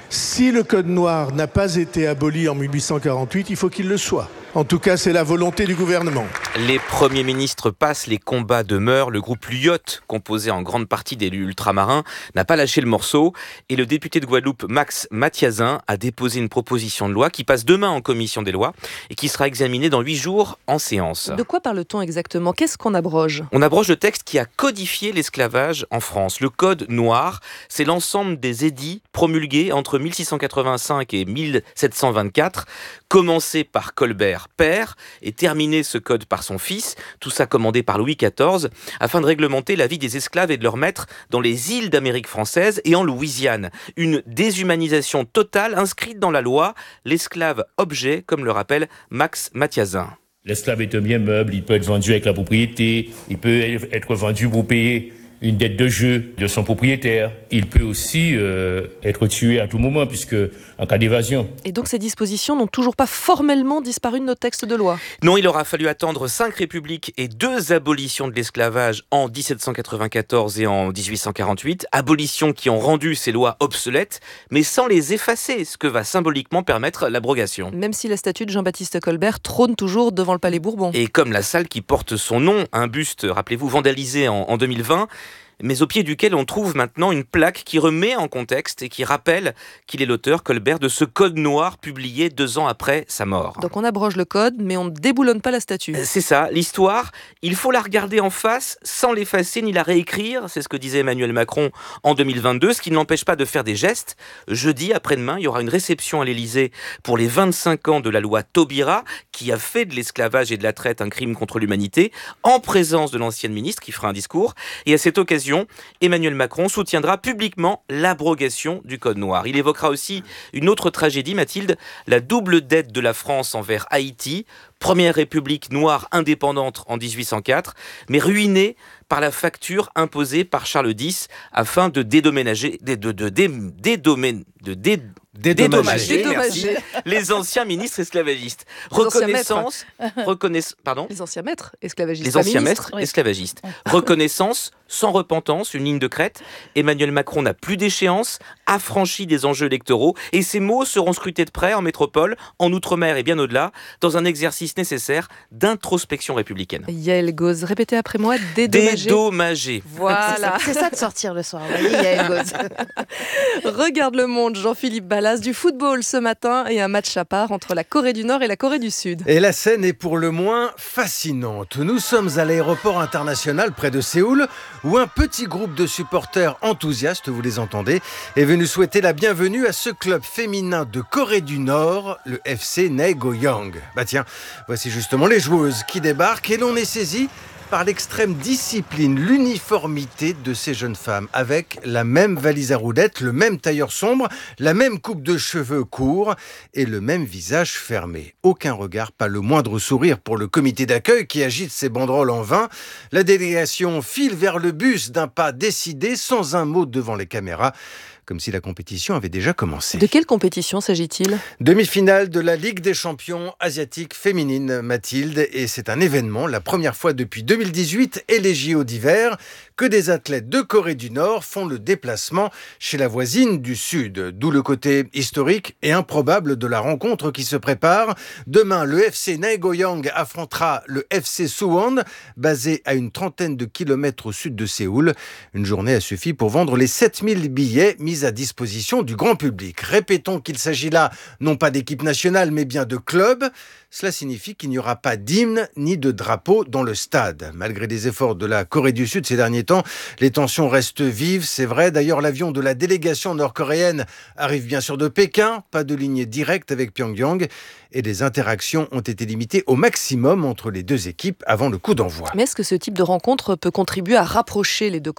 Si le Code noir n'a pas été aboli en 1848, il faut qu'il le soit. En tout cas, c'est la volonté du gouvernement. Les premiers ministres passent, les combats demeurent. Le groupe Lyotte, composé en grande partie d'élus ultramarins, n'a pas lâché le morceau. Et le député de Guadeloupe, Max Mathiazin, a déposé une proposition de loi qui passe demain en commission des lois et qui sera examinée dans 8 jours en séance. De quoi parle-t-on exactement ? Qu'est-ce qu'on abroge ? On abroge le texte qui a codifié l'esclavage en France. Le Code noir, c'est l'ensemble des édits promulgués entre 1685 et 1724, commencé par Colbert père et terminé ce code par son fils, tout ça commandé par Louis XIV, afin de réglementer la vie des esclaves et de leurs maîtres dans les îles d'Amérique française et en Louisiane. Une déshumanisation totale inscrite dans la loi, l'esclave objet, comme le rappelle Max Mathiazin. L'esclave est un bien meuble, il peut être vendu avec la propriété, il peut être vendu pour payer une dette de jeu de son propriétaire. Il peut aussi être tué à tout moment, puisque en cas d'évasion. Et donc ces dispositions n'ont toujours pas formellement disparu de nos textes de loi ? Non, il aura fallu attendre 5 républiques et 2 abolitions de l'esclavage en 1794 et en 1848. Abolitions qui ont rendu ces lois obsolètes, mais sans les effacer, ce que va symboliquement permettre l'abrogation. Même si la statue de Jean-Baptiste Colbert trône toujours devant le Palais Bourbon. Et comme la salle qui porte son nom, un buste, rappelez-vous, vandalisé en 2020, mais au pied duquel on trouve maintenant une plaque qui remet en contexte et qui rappelle qu'il est l'auteur, Colbert, de ce Code noir publié 2 ans après sa mort. Donc on abroge le code, mais on ne déboulonne pas la statue. C'est ça, l'histoire, il faut la regarder en face sans l'effacer ni la réécrire, c'est ce que disait Emmanuel Macron en 2022, ce qui ne l'empêche pas de faire des gestes. Jeudi, après-demain, il y aura une réception à l'Élysée pour les 25 ans de la loi Taubira, qui a fait de l'esclavage et de la traite un crime contre l'humanité, en présence de l'ancienne ministre qui fera un discours. Et à cette occasion, Emmanuel Macron soutiendra publiquement l'abrogation du Code noir. Il évoquera aussi une autre tragédie, Mathilde, la double dette de la France envers Haïti, première république noire indépendante en 1804, mais ruinée par la facture imposée par Charles X afin de dédommager les anciens ministres esclavagistes. Les anciens maîtres esclavagistes. Les anciens maîtres esclavagistes. Reconnaissance sans repentance, une ligne de crête. Emmanuel Macron n'a plus d'échéance, affranchi des enjeux électoraux, et ces mots seront scrutés de près en métropole, en outre-mer et bien au-delà, dans un exercice nécessaire d'introspection républicaine. Yael Gauze, répétez après moi, dédommager. Voilà. C'est ça de sortir le soir. Oui, Yael Gauze. Regarde le monde, Jean-Philippe Ballas, du football ce matin et un match à part entre la Corée du Nord et la Corée du Sud. Et la scène est pour le moins fascinante. Nous sommes à l'aéroport international près de Séoul, où un petit groupe de supporters enthousiastes, vous les entendez, est venu souhaiter la bienvenue à ce club féminin de Corée du Nord, le FC Naegoyang. Bah tiens, voici justement les joueuses qui débarquent et l'on est saisi par l'extrême discipline, l'uniformité de ces jeunes femmes, avec la même valise à roulettes, le même tailleur sombre, la même coupe de cheveux courts et le même visage fermé. Aucun regard, pas le moindre sourire pour le comité d'accueil qui agite ses banderoles en vain. La délégation file vers le bus d'un pas décidé, sans un mot devant les caméras, comme si la compétition avait déjà commencé. De quelle compétition s'agit-il ? Demi-finale de la Ligue des champions asiatiques féminines, Mathilde, et c'est un événement, la première fois depuis 2018 et les JO d'hiver, que des athlètes de Corée du Nord font le déplacement chez la voisine du Sud. D'où le côté historique et improbable de la rencontre qui se prépare. Demain, le FC Naegoyang affrontera le FC Suwon, basé à une trentaine de kilomètres au sud de Séoul. Une journée a suffi pour vendre les 7000 billets mis à disposition du grand public. Répétons qu'il s'agit là non pas d'équipe nationale mais bien de club. Cela signifie qu'il n'y aura pas d'hymne ni de drapeau dans le stade. Malgré les efforts de la Corée du Sud ces derniers temps, les tensions restent vives, c'est vrai. D'ailleurs, l'avion de la délégation nord-coréenne arrive bien sûr de Pékin, pas de ligne directe avec Pyongyang, et les interactions ont été limitées au maximum entre les deux équipes avant le coup d'envoi. Mais est-ce que ce type de rencontre peut contribuer à rapprocher les deux Corées ?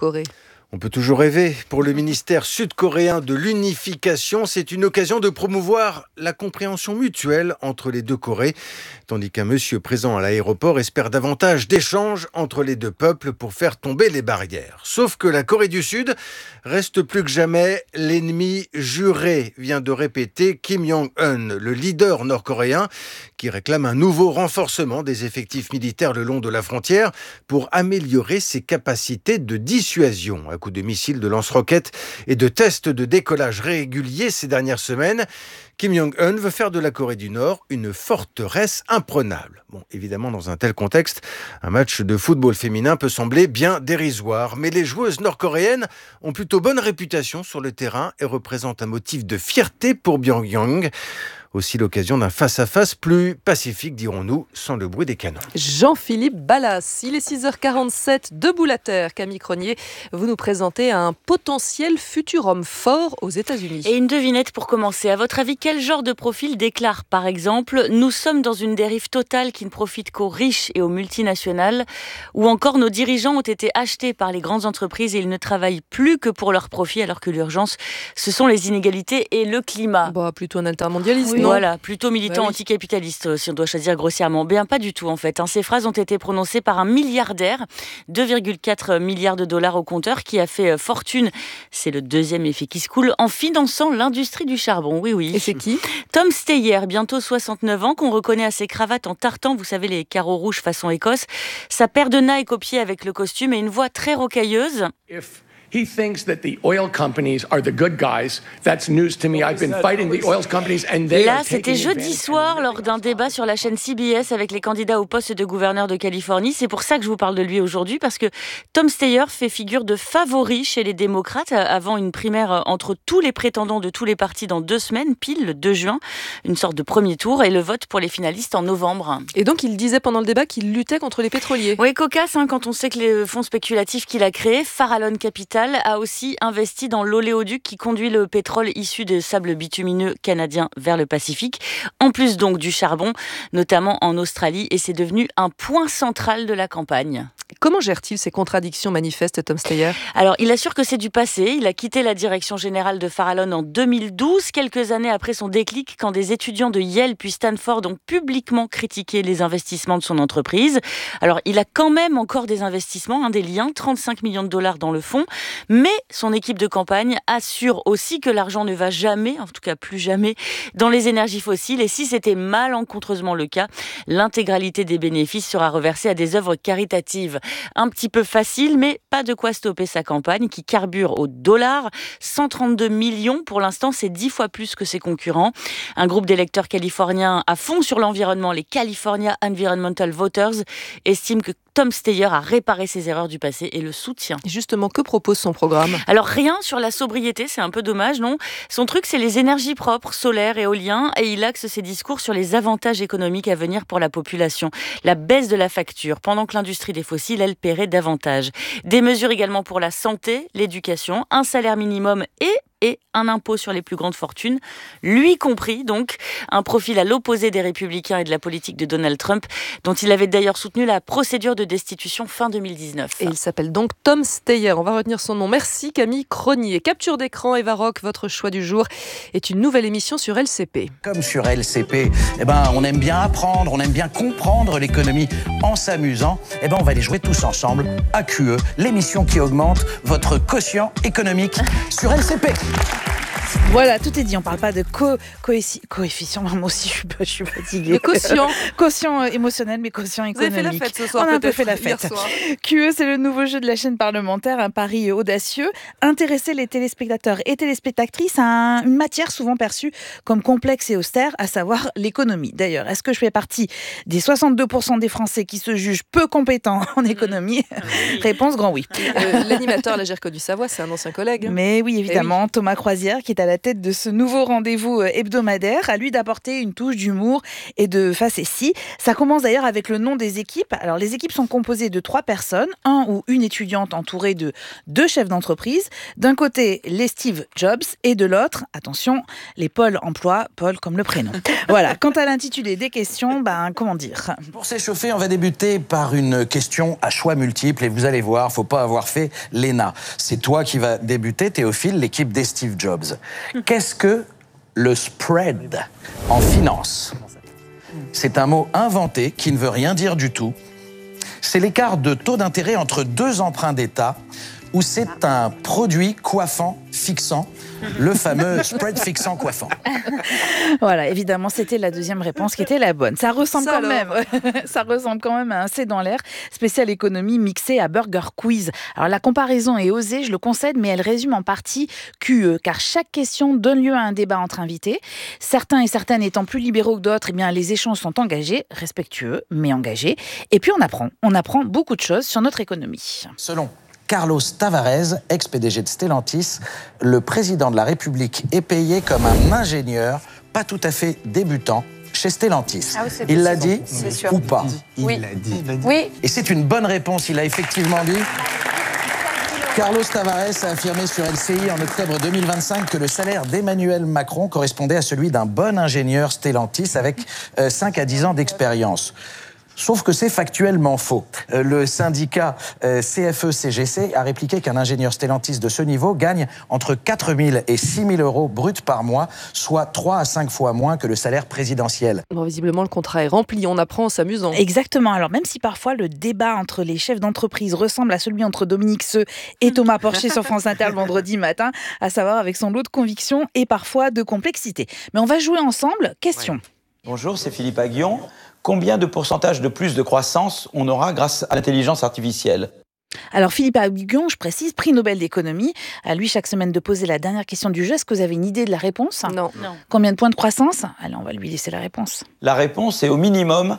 On peut toujours rêver. Pour le ministère sud-coréen de l'unification, c'est une occasion de promouvoir la compréhension mutuelle entre les deux Corées, tandis qu'un monsieur présent à l'aéroport espère davantage d'échanges entre les deux peuples pour faire tomber les barrières. Sauf que la Corée du Sud reste plus que jamais l'ennemi juré, vient de répéter Kim Jong-un, le leader nord-coréen, qui réclame un nouveau renforcement des effectifs militaires le long de la frontière pour améliorer ses capacités de dissuasion. À coup de missiles, de lance-roquettes et de tests de décollage réguliers ces dernières semaines, Kim Jong-un veut faire de la Corée du Nord une forteresse imprenable. Bon, évidemment, dans un tel contexte, un match de football féminin peut sembler bien dérisoire, mais les joueuses nord-coréennes ont plutôt bonne réputation sur le terrain et représentent un motif de fierté pour Pyongyang. Aussi l'occasion d'un face-à-face plus pacifique, dirons-nous, sans le bruit des canons. Jean-Philippe Ballas, il est 6h47, debout la terre. Camille Cronier, vous nous présentez un potentiel futur homme fort aux États-Unis. Et une devinette pour commencer. À votre avis, quel genre de profil déclare, par exemple, nous sommes dans une dérive totale qui ne profite qu'aux riches et aux multinationales, ou encore nos dirigeants ont été achetés par les grandes entreprises et ils ne travaillent plus que pour leur profit, alors que l'urgence, ce sont les inégalités et le climat. Plutôt un altermondialiste. Oui. Voilà, plutôt militant anticapitaliste, si on doit choisir grossièrement. Bien pas du tout, en fait. Ces phrases ont été prononcées par un milliardaire, 2,4 milliards de dollars au compteur, qui a fait fortune, c'est le deuxième effet qui se coule, en finançant l'industrie du charbon. Oui. Et c'est qui ? Tom Steyer, bientôt 69 ans, qu'on reconnaît à ses cravates en tartan, vous savez, les carreaux rouges façon Écosse, sa paire de Nike au pied avec le costume et une voix très rocailleuse. He thinks that the oil companies are the good guys. That's news to me. I've been fighting the oil companies and they are taking advantage. Là, c'était jeudi soir lors d'un débat sur la chaîne CBS avec les candidats au poste de gouverneur de Californie. C'est pour ça que je vous parle de lui aujourd'hui, parce que Tom Steyer fait figure de favori chez les démocrates avant une primaire entre tous les prétendants de tous les partis dans 2 semaines, pile le 2 juin, une sorte de premier tour, et le vote pour les finalistes en novembre. Et donc il disait pendant le débat qu'il luttait contre les pétroliers. Oui, cocasse, quand on sait que les fonds spéculatifs qu'il a créés, Farallon Capital, a aussi investi dans l'oléoduc qui conduit le pétrole issu de sables bitumineux canadiens vers le Pacifique, en plus donc du charbon, notamment en Australie, et c'est devenu un point central de la campagne. Comment gère-t-il ces contradictions manifestes, Tom Steyer ? Alors, il assure que c'est du passé. Il a quitté la direction générale de Farallon en 2012, quelques années après son déclic, quand des étudiants de Yale puis Stanford ont publiquement critiqué les investissements de son entreprise. Alors, il a quand même encore des investissements, des liens, 35 millions de dollars dans le fonds, mais son équipe de campagne assure aussi que l'argent ne va jamais, en tout cas plus jamais, dans les énergies fossiles. Et si c'était malencontreusement le cas, l'intégralité des bénéfices sera reversée à des œuvres caritatives. Un petit peu facile, mais pas de quoi stopper sa campagne qui carbure au dollar. 132 millions, pour l'instant, c'est 10 fois plus que ses concurrents. Un groupe d'électeurs californiens à fond sur l'environnement, les California Environmental Voters, estime que Tom Steyer a réparé ses erreurs du passé et le soutient. Et justement, que propose son programme ? Alors rien sur la sobriété, c'est un peu dommage, non ? Son truc, c'est les énergies propres, solaires, éolien, et il axe ses discours sur les avantages économiques à venir pour la population. La baisse de la facture, pendant que l'industrie des fossiles, elle paierait davantage. Des mesures également pour la santé, l'éducation, un salaire minimum et un impôt sur les plus grandes fortunes, lui compris, donc, un profil à l'opposé des Républicains et de la politique de Donald Trump, dont il avait d'ailleurs soutenu la procédure de destitution fin 2019. Et il s'appelle donc Tom Steyer, on va retenir son nom. Merci Camille Cronier. Capture d'écran, Eva Rock, votre choix du jour est une nouvelle émission sur LCP. Comme sur LCP, on aime bien apprendre, on aime bien comprendre l'économie en s'amusant. On va les jouer tous ensemble à QE, l'émission qui augmente votre quotient économique sur LCP. Voilà, tout est dit. On parle pas de coefficient. Moi aussi, je suis fatiguée. De quotient. Quotient émotionnel, mais quotient économique. Vous avez fait la fête ce soir. On a un peu fait la fête. QE, c'est le nouveau jeu de la chaîne parlementaire, un pari audacieux. Intéresser les téléspectateurs et téléspectatrices à une matière souvent perçue comme complexe et austère, à savoir l'économie. D'ailleurs, est-ce que je fais partie des 62% des Français qui se jugent peu compétents en économie ? Réponse grand oui. L'animateur, là, j'ai reconnu sa voix, c'est un ancien collègue. Mais oui, évidemment, Thomas Croisière, qui est à la tête de ce nouveau rendez-vous hebdomadaire. À lui d'apporter une touche d'humour et de facétie. Ça commence d'ailleurs avec le nom des équipes. Alors, les équipes sont composées de 3 personnes, un ou une étudiante entourée de 2 chefs d'entreprise. D'un côté, les Steve Jobs et de l'autre, attention, les Paul emploi, Paul comme le prénom. Voilà. Quant à l'intitulé des questions, comment dire ? Pour s'échauffer, on va débuter par une question à choix multiples et vous allez voir, faut pas avoir fait l'ENA. C'est toi qui vas débuter, Théophile, l'équipe des Steve Jobs. Qu'est-ce que le spread en finance ? C'est un mot inventé qui ne veut rien dire du tout. C'est l'écart de taux d'intérêt entre 2 emprunts d'État ou c'est un produit coiffant fixant, le fameux spread fixant coiffant. Voilà, évidemment, c'était la deuxième réponse qui était la bonne. Ça ressemble quand même à un C'est dans l'air, spécial économie mixé à Burger Quiz. Alors la comparaison est osée, je le concède, mais elle résume en partie QE, car chaque question donne lieu à un débat entre invités. Certains et certaines étant plus libéraux que d'autres, eh bien les échanges sont engagés, respectueux, mais engagés. Et puis on apprend beaucoup de choses sur notre économie. Selon Carlos Tavares, ex-PDG de Stellantis, le président de la République est payé comme un ingénieur, pas tout à fait débutant, chez Stellantis. Ah oui, il l'a dit ou pas? Oui. Il l'a dit. Oui. Et c'est une bonne réponse, il a effectivement dit. Carlos Tavares a affirmé sur LCI en octobre 2025 que le salaire d'Emmanuel Macron correspondait à celui d'un bon ingénieur Stellantis avec 5 à 10 ans d'expérience. Sauf que c'est factuellement faux. Le syndicat CFE-CGC a répliqué qu'un ingénieur Stellantis de ce niveau gagne entre 4 000 et 6 000 euros bruts par mois, soit 3 à 5 fois moins que le salaire présidentiel. Bon, visiblement, le contrat est rempli, on apprend en s'amusant. Exactement. Alors, même si parfois le débat entre les chefs d'entreprise ressemble à celui entre Dominique Seux et Thomas Porcher sur France Inter le vendredi matin, à savoir avec son lot de conviction et parfois de complexité. Mais on va jouer ensemble. Question. Ouais. Bonjour, c'est Philippe Aguillon. Combien de pourcentage de plus de croissance on aura grâce à l'intelligence artificielle ? Alors Philippe Aguillon, je précise, prix Nobel d'économie. À lui chaque semaine de poser la dernière question du jeu. Est-ce que vous avez une idée de la réponse ? Non. Combien de points de croissance ? Allez, on va lui laisser la réponse. La réponse est au minimum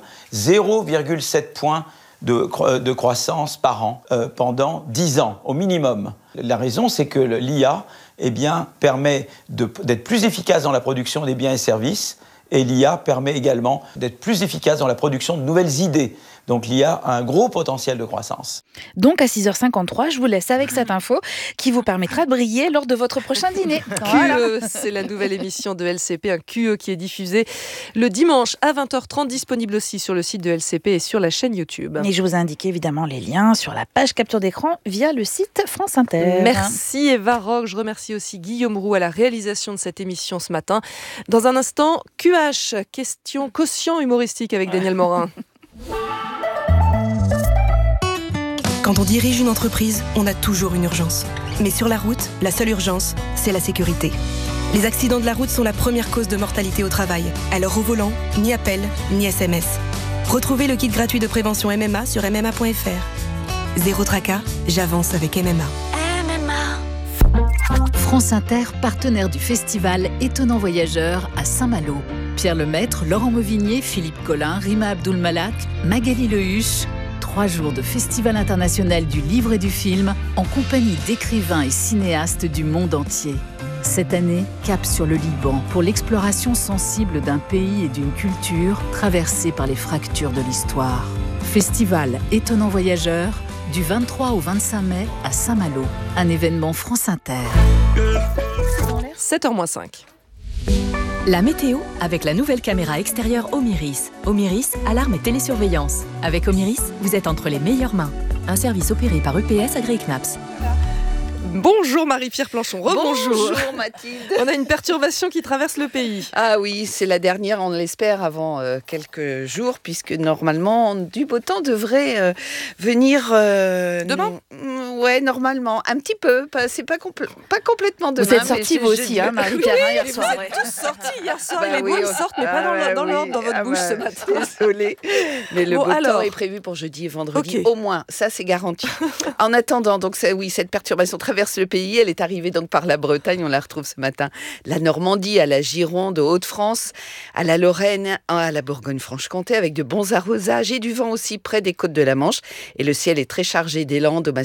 0,7 points de croissance par an pendant 10 ans, au minimum. La raison, c'est que l'IA permet d'être plus efficace dans la production des biens et services. Et l'IA permet également d'être plus efficace dans la production de nouvelles idées. Donc l'IA a un gros potentiel de croissance. Donc à 6h53, je vous laisse avec cette info qui vous permettra de briller lors de votre prochain dîner. Voilà. QE, c'est la nouvelle émission de LCP, un QE qui est diffusé le dimanche à 20h30, disponible aussi sur le site de LCP et sur la chaîne YouTube. Et je vous ai indiqué évidemment les liens sur la page capture d'écran via le site France Inter. Merci Eva Roque, je remercie aussi Guillaume Roux à la réalisation de cette émission ce matin. Dans un instant, QH, question quotient humoristique avec Daniel Morin. Quand on dirige une entreprise, on a toujours une urgence. Mais sur la route, la seule urgence, c'est la sécurité. Les accidents de la route sont la première cause de mortalité au travail. Alors au volant, ni appel, ni SMS. Retrouvez le kit gratuit de prévention MMA sur MMA.fr. Zéro tracas, j'avance avec MMA. France Inter, partenaire du festival Étonnant Voyageur à Saint-Malo. Pierre Lemaître, Laurent Mauvignier, Philippe Collin, Rima Abdul-Malak, Magali Lehuche. 3 jours de Festival international du livre et du film en compagnie d'écrivains et cinéastes du monde entier. Cette année, cap sur le Liban pour l'exploration sensible d'un pays et d'une culture traversée par les fractures de l'histoire. Festival Étonnant Voyageur du 23 au 25 mai à Saint-Malo. Un événement France Inter. 7h-5. La météo avec la nouvelle caméra extérieure Omiris. Omiris, alarme et télésurveillance. Avec Omiris, vous êtes entre les meilleures mains. Un service opéré par EPS agréé CNAPS. Bonjour Marie-Pierre Planchon, rebonjour. Bonjour Mathilde. On a une perturbation qui traverse le pays. Ah oui, c'est la dernière, on l'espère, avant quelques jours, puisque normalement, du beau temps devrait venir... Demain ? Ouais, normalement, un petit peu, c'est pas complètement demain. Vous êtes sortis vous aussi, Marie-Pierre, hier soir. Vous êtes tous sortis hier soir, les boules sortent, mais pas dans l'ordre dans votre bouche ce matin. Désolée, mais le beau temps est prévu pour jeudi et vendredi, au moins, ça c'est garanti. En attendant, donc cette perturbation traverse le pays, elle est arrivée donc par la Bretagne, on la retrouve ce matin, la Normandie, à la Gironde, aux Hauts-de-France, à la Lorraine, à la Bourgogne-Franche-Comté, avec de bons arrosages et du vent aussi près des côtes de la Manche. Et le ciel est très chargé des Landes au Massif central,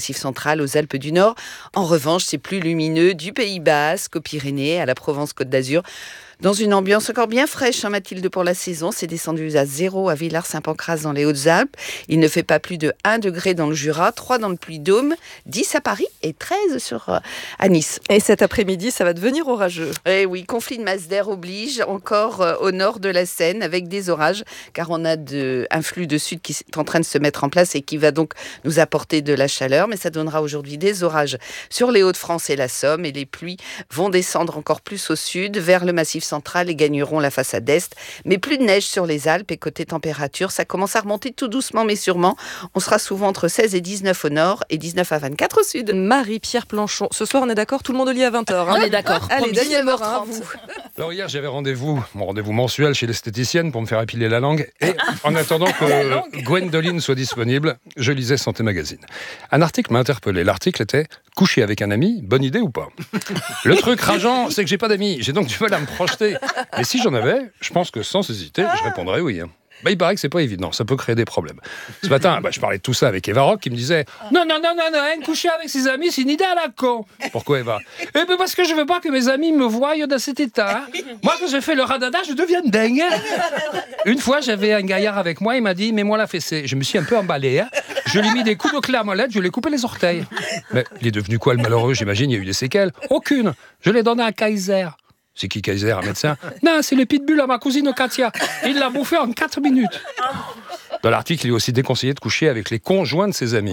général aux Alpes du Nord. En revanche, c'est plus lumineux du Pays Basque aux Pyrénées, à la Provence-Côte d'Azur. Dans une ambiance encore bien fraîche, Mathilde, pour la saison. C'est descendu à 0 à Villars-Saint-Pancras dans les Hautes-Alpes. Il ne fait pas plus de 1 degré dans le Jura, 3 dans le Puy-de-Dôme, 10 à Paris et 13 à Nice. Et cet après-midi, ça va devenir orageux. Eh oui, conflit de masse d'air oblige encore au nord de la Seine avec des orages, car on a un flux de sud qui est en train de se mettre en place et qui va donc nous apporter de la chaleur. Mais ça donnera aujourd'hui des orages sur les Hauts-de-France et la Somme, et les pluies vont descendre encore plus au sud vers le Massif central et gagneront la façade est. Mais plus de neige sur les Alpes, et côté température, ça commence à remonter tout doucement mais sûrement. On sera souvent entre 16 et 19 au nord et 19 à 24 au sud. Marie-Pierre Planchon. Ce soir, on est d'accord, tout le monde au lit à 20h. On est d'accord. Allez, Daniel Morin, vous. Alors hier, j'avais mon rendez-vous mensuel chez l'esthéticienne pour me faire épiler la langue. Et en attendant que Gwendoline soit disponible, je lisais Santé Magazine. Un article m'a interpellé. L'article était « Coucher avec un ami, bonne idée ou pas ?» Le truc rageant, c'est que j'ai pas d'amis. J'ai donc du mal à me projeter. Mais si j'en avais, je pense que sans hésiter, je répondrais oui. Il paraît que c'est pas évident, ça peut créer des problèmes. Ce matin, je parlais de tout ça avec Eva Rock qui me disait « Non, coucher avec ses amis, c'est une idée à la con !» Pourquoi Eva ? Eh bien parce que je veux pas que mes amis me voient dans cet état. Moi, quand je fais le radada, je deviens dingue. Une fois, j'avais un gaillard avec moi, il m'a dit « Mets-moi la fessée ». Je me suis un peu emballé. Je lui ai mis des coups de clé à molette, je lui ai coupé les orteils. Mais il est devenu quoi le malheureux ? J'imagine, il y a eu des séquelles. Aucune. Je l'ai donné à Kaiser. C'est qui Kaiser, un médecin ? Non, c'est le pitbull à ma cousine Katia. Il l'a bouffé en 4 minutes. Dans l'article, il est aussi déconseillé de coucher avec les conjoints de ses amis.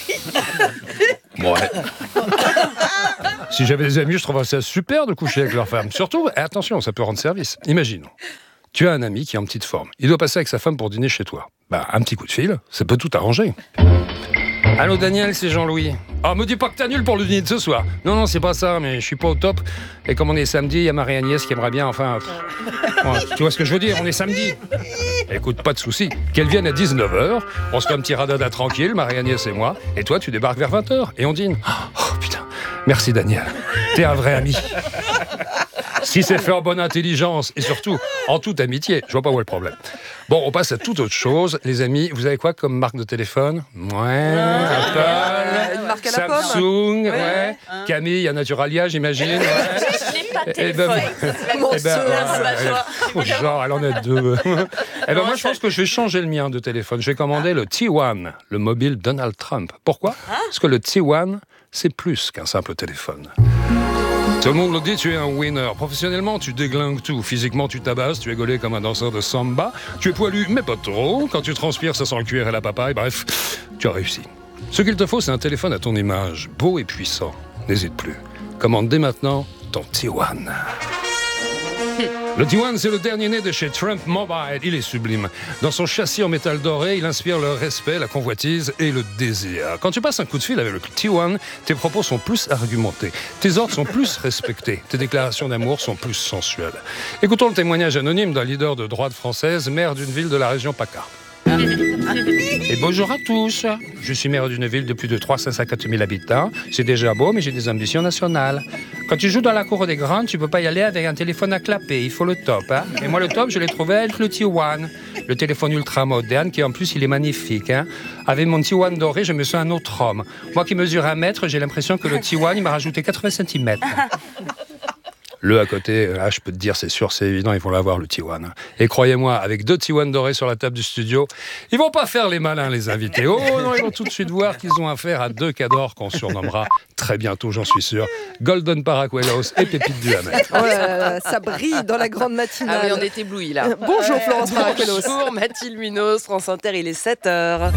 Ouais. Si j'avais des amis, je trouverais ça super de coucher avec leur femme. Surtout, attention, ça peut rendre service. Imaginons, tu as un ami qui est en petite forme. Il doit passer avec sa femme pour dîner chez toi. Un petit coup de fil, ça peut tout arranger. Allô Daniel, c'est Jean-Louis. Ah, me dis pas que t'as nul pour le dîner de ce soir. Non, c'est pas ça, mais je suis pas au top. Et comme on est samedi, il y a Marie-Agnès qui aimerait bien, tu vois ce que je veux dire, on est samedi. Écoute, pas de souci. Qu'elle vienne à 19h, on se fait un petit radada tranquille, Marie-Agnès et moi, et toi, tu débarques vers 20h, et on dîne. Oh putain, merci Daniel. T'es un vrai ami. Si c'est fait en bonne intelligence, et surtout en toute amitié, je vois pas où est le problème. Bon, on passe à toute autre chose. Les amis, vous avez quoi comme marque de téléphone ? Apple, une marque à la Samsung, ouais. Camille, à Naturalia, j'imagine. Genre, elle en a 2. Moi, je pense que je vais changer le mien de téléphone. Je vais commander le T1, le mobile Donald Trump. Pourquoi ? Parce que le T1, c'est plus qu'un simple téléphone. Tout le monde le dit, tu es un winner. Professionnellement, tu déglingues tout. Physiquement, tu tabasses, tu es gaulé comme un danseur de samba. Tu es poilu, mais pas trop. Quand tu transpires, ça sent le cuir et la papaye. Bref, tu as réussi. Ce qu'il te faut, c'est un téléphone à ton image, beau et puissant. N'hésite plus. Commande dès maintenant ton T1. Le T1, c'est le dernier né de chez Trump Mobile. Il est sublime. Dans son châssis en métal doré, il inspire le respect, la convoitise et le désir. Quand tu passes un coup de fil avec le T1, tes propos sont plus argumentés. Tes ordres sont plus respectés. Tes déclarations d'amour sont plus sensuelles. Écoutons le témoignage anonyme d'un leader de droite française, maire d'une ville de la région PACA. Et bonjour à tous. Je suis maire d'une ville de plus de 354 000 habitants. C'est déjà beau, mais j'ai des ambitions nationales. Quand tu joues dans la cour des grands, tu peux pas y aller avec un téléphone à clapper. Il faut le top. Et moi, le top, je l'ai trouvé avec le T1. Le téléphone ultra moderne, qui en plus, il est magnifique. Avec mon T1 doré, je me sens un autre homme. Moi qui mesure 1 mètre, j'ai l'impression que le T1, il m'a rajouté 80 cm. Le à côté, je peux te dire, c'est sûr, c'est évident, ils vont l'avoir, le T1. Et croyez-moi, avec 2 T1 dorés sur la table du studio, ils vont pas faire les malins, les invités. Oh non, ils vont tout de suite voir qu'ils ont affaire à 2 cadors qu'on surnommera très bientôt, j'en suis sûr, Golden Paracuelos et Pépite Duhamel. Oh là là, ça brille dans la grande matinale. Ah oui, on est éblouis là. Bonjour Florence Paracuelos. Bonjour Mathilde Munoz, France Inter, il est 7h.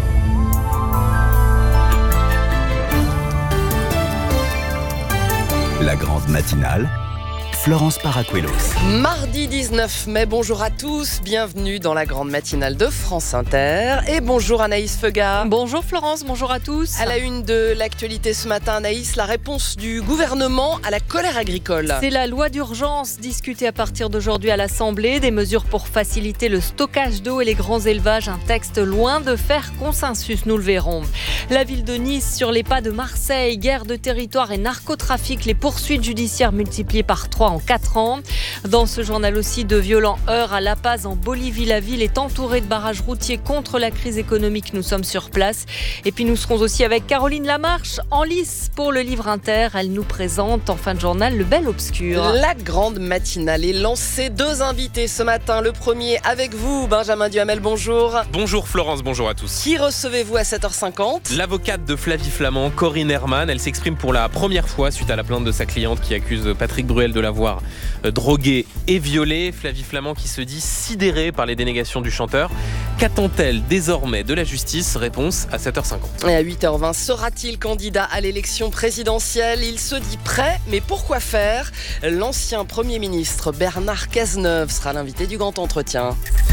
La grande matinale, Florence Paracuelos. Mardi 19 mai, bonjour à tous, bienvenue dans la grande matinale de France Inter et bonjour Anaïs Feuga. Bonjour Florence, bonjour à tous. À la une de l'actualité ce matin, Anaïs, la réponse du gouvernement à la colère agricole. C'est la loi d'urgence discutée à partir d'aujourd'hui à l'Assemblée, des mesures pour faciliter le stockage d'eau et les grands élevages, un texte loin de faire consensus, nous le verrons. La ville de Nice sur les pas de Marseille, guerre de territoire et narcotrafic, les poursuites judiciaires multipliées par 3 en en 4 ans. Dans ce journal aussi, de violents heurts à La Paz en Bolivie. La ville est entourée de barrages routiers contre la crise économique. Nous sommes sur place. Et puis nous serons aussi avec Caroline Lamarche en lice pour le Livre Inter. Elle nous présente en fin de journal le Bel Obscur. La grande matinale est lancée. 2 invités ce matin. Le premier avec vous, Benjamin Duhamel, bonjour. Bonjour Florence, bonjour à tous. Qui recevez-vous à 7h50 ? L'avocate de Flavie Flament, Corinne Herman. Elle s'exprime pour la première fois suite à la plainte de sa cliente qui accuse Patrick Bruel de l'avoir drogué et violé. Flavie Flament qui se dit sidérée par les dénégations du chanteur. Qu'attend-elle désormais de la justice ? Réponse à 7h50. Et à 8h20, sera-t-il candidat à l'élection présidentielle ? Il se dit prêt, mais pourquoi faire ? L'ancien Premier ministre Bernard Cazeneuve sera l'invité du grand entretien.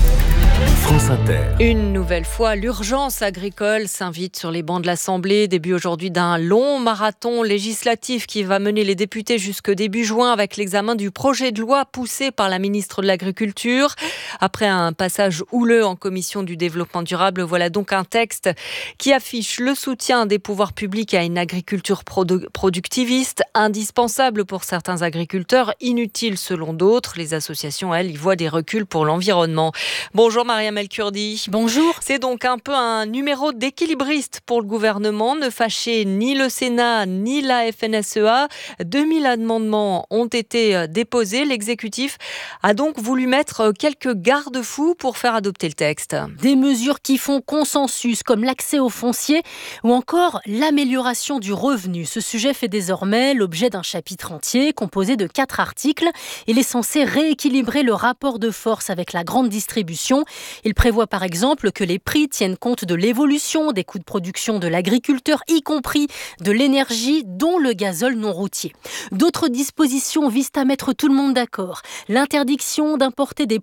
France Inter. Une nouvelle fois, l'urgence agricole s'invite sur les bancs de l'Assemblée. Début aujourd'hui d'un long marathon législatif qui va mener les députés jusque début juin avec l'examen du projet de loi poussé par la ministre de l'Agriculture. Après un passage houleux en commission du développement durable, voilà donc un texte qui affiche le soutien des pouvoirs publics à une agriculture productiviste, indispensable pour certains agriculteurs, inutile selon d'autres. Les associations, elles, y voient des reculs pour l'environnement. Bonjour Mariam El-Kurdi. Bonjour. C'est donc un peu un numéro d'équilibriste pour le gouvernement. Ne fâcher ni le Sénat ni la FNSEA. 2000 amendements ont été déposés. L'exécutif a donc voulu mettre quelques garde-fous pour faire adopter le texte. Des mesures qui font consensus, comme l'accès au foncier ou encore l'amélioration du revenu. Ce sujet fait désormais l'objet d'un chapitre entier composé de 4 articles. Il est censé rééquilibrer le rapport de force avec la grande distribution. Il prévoit par exemple que les prix tiennent compte de l'évolution des coûts de production de l'agriculteur, y compris de l'énergie, dont le gazole non routier. D'autres dispositions visent à mettre tout le monde d'accord. L'interdiction d'importer des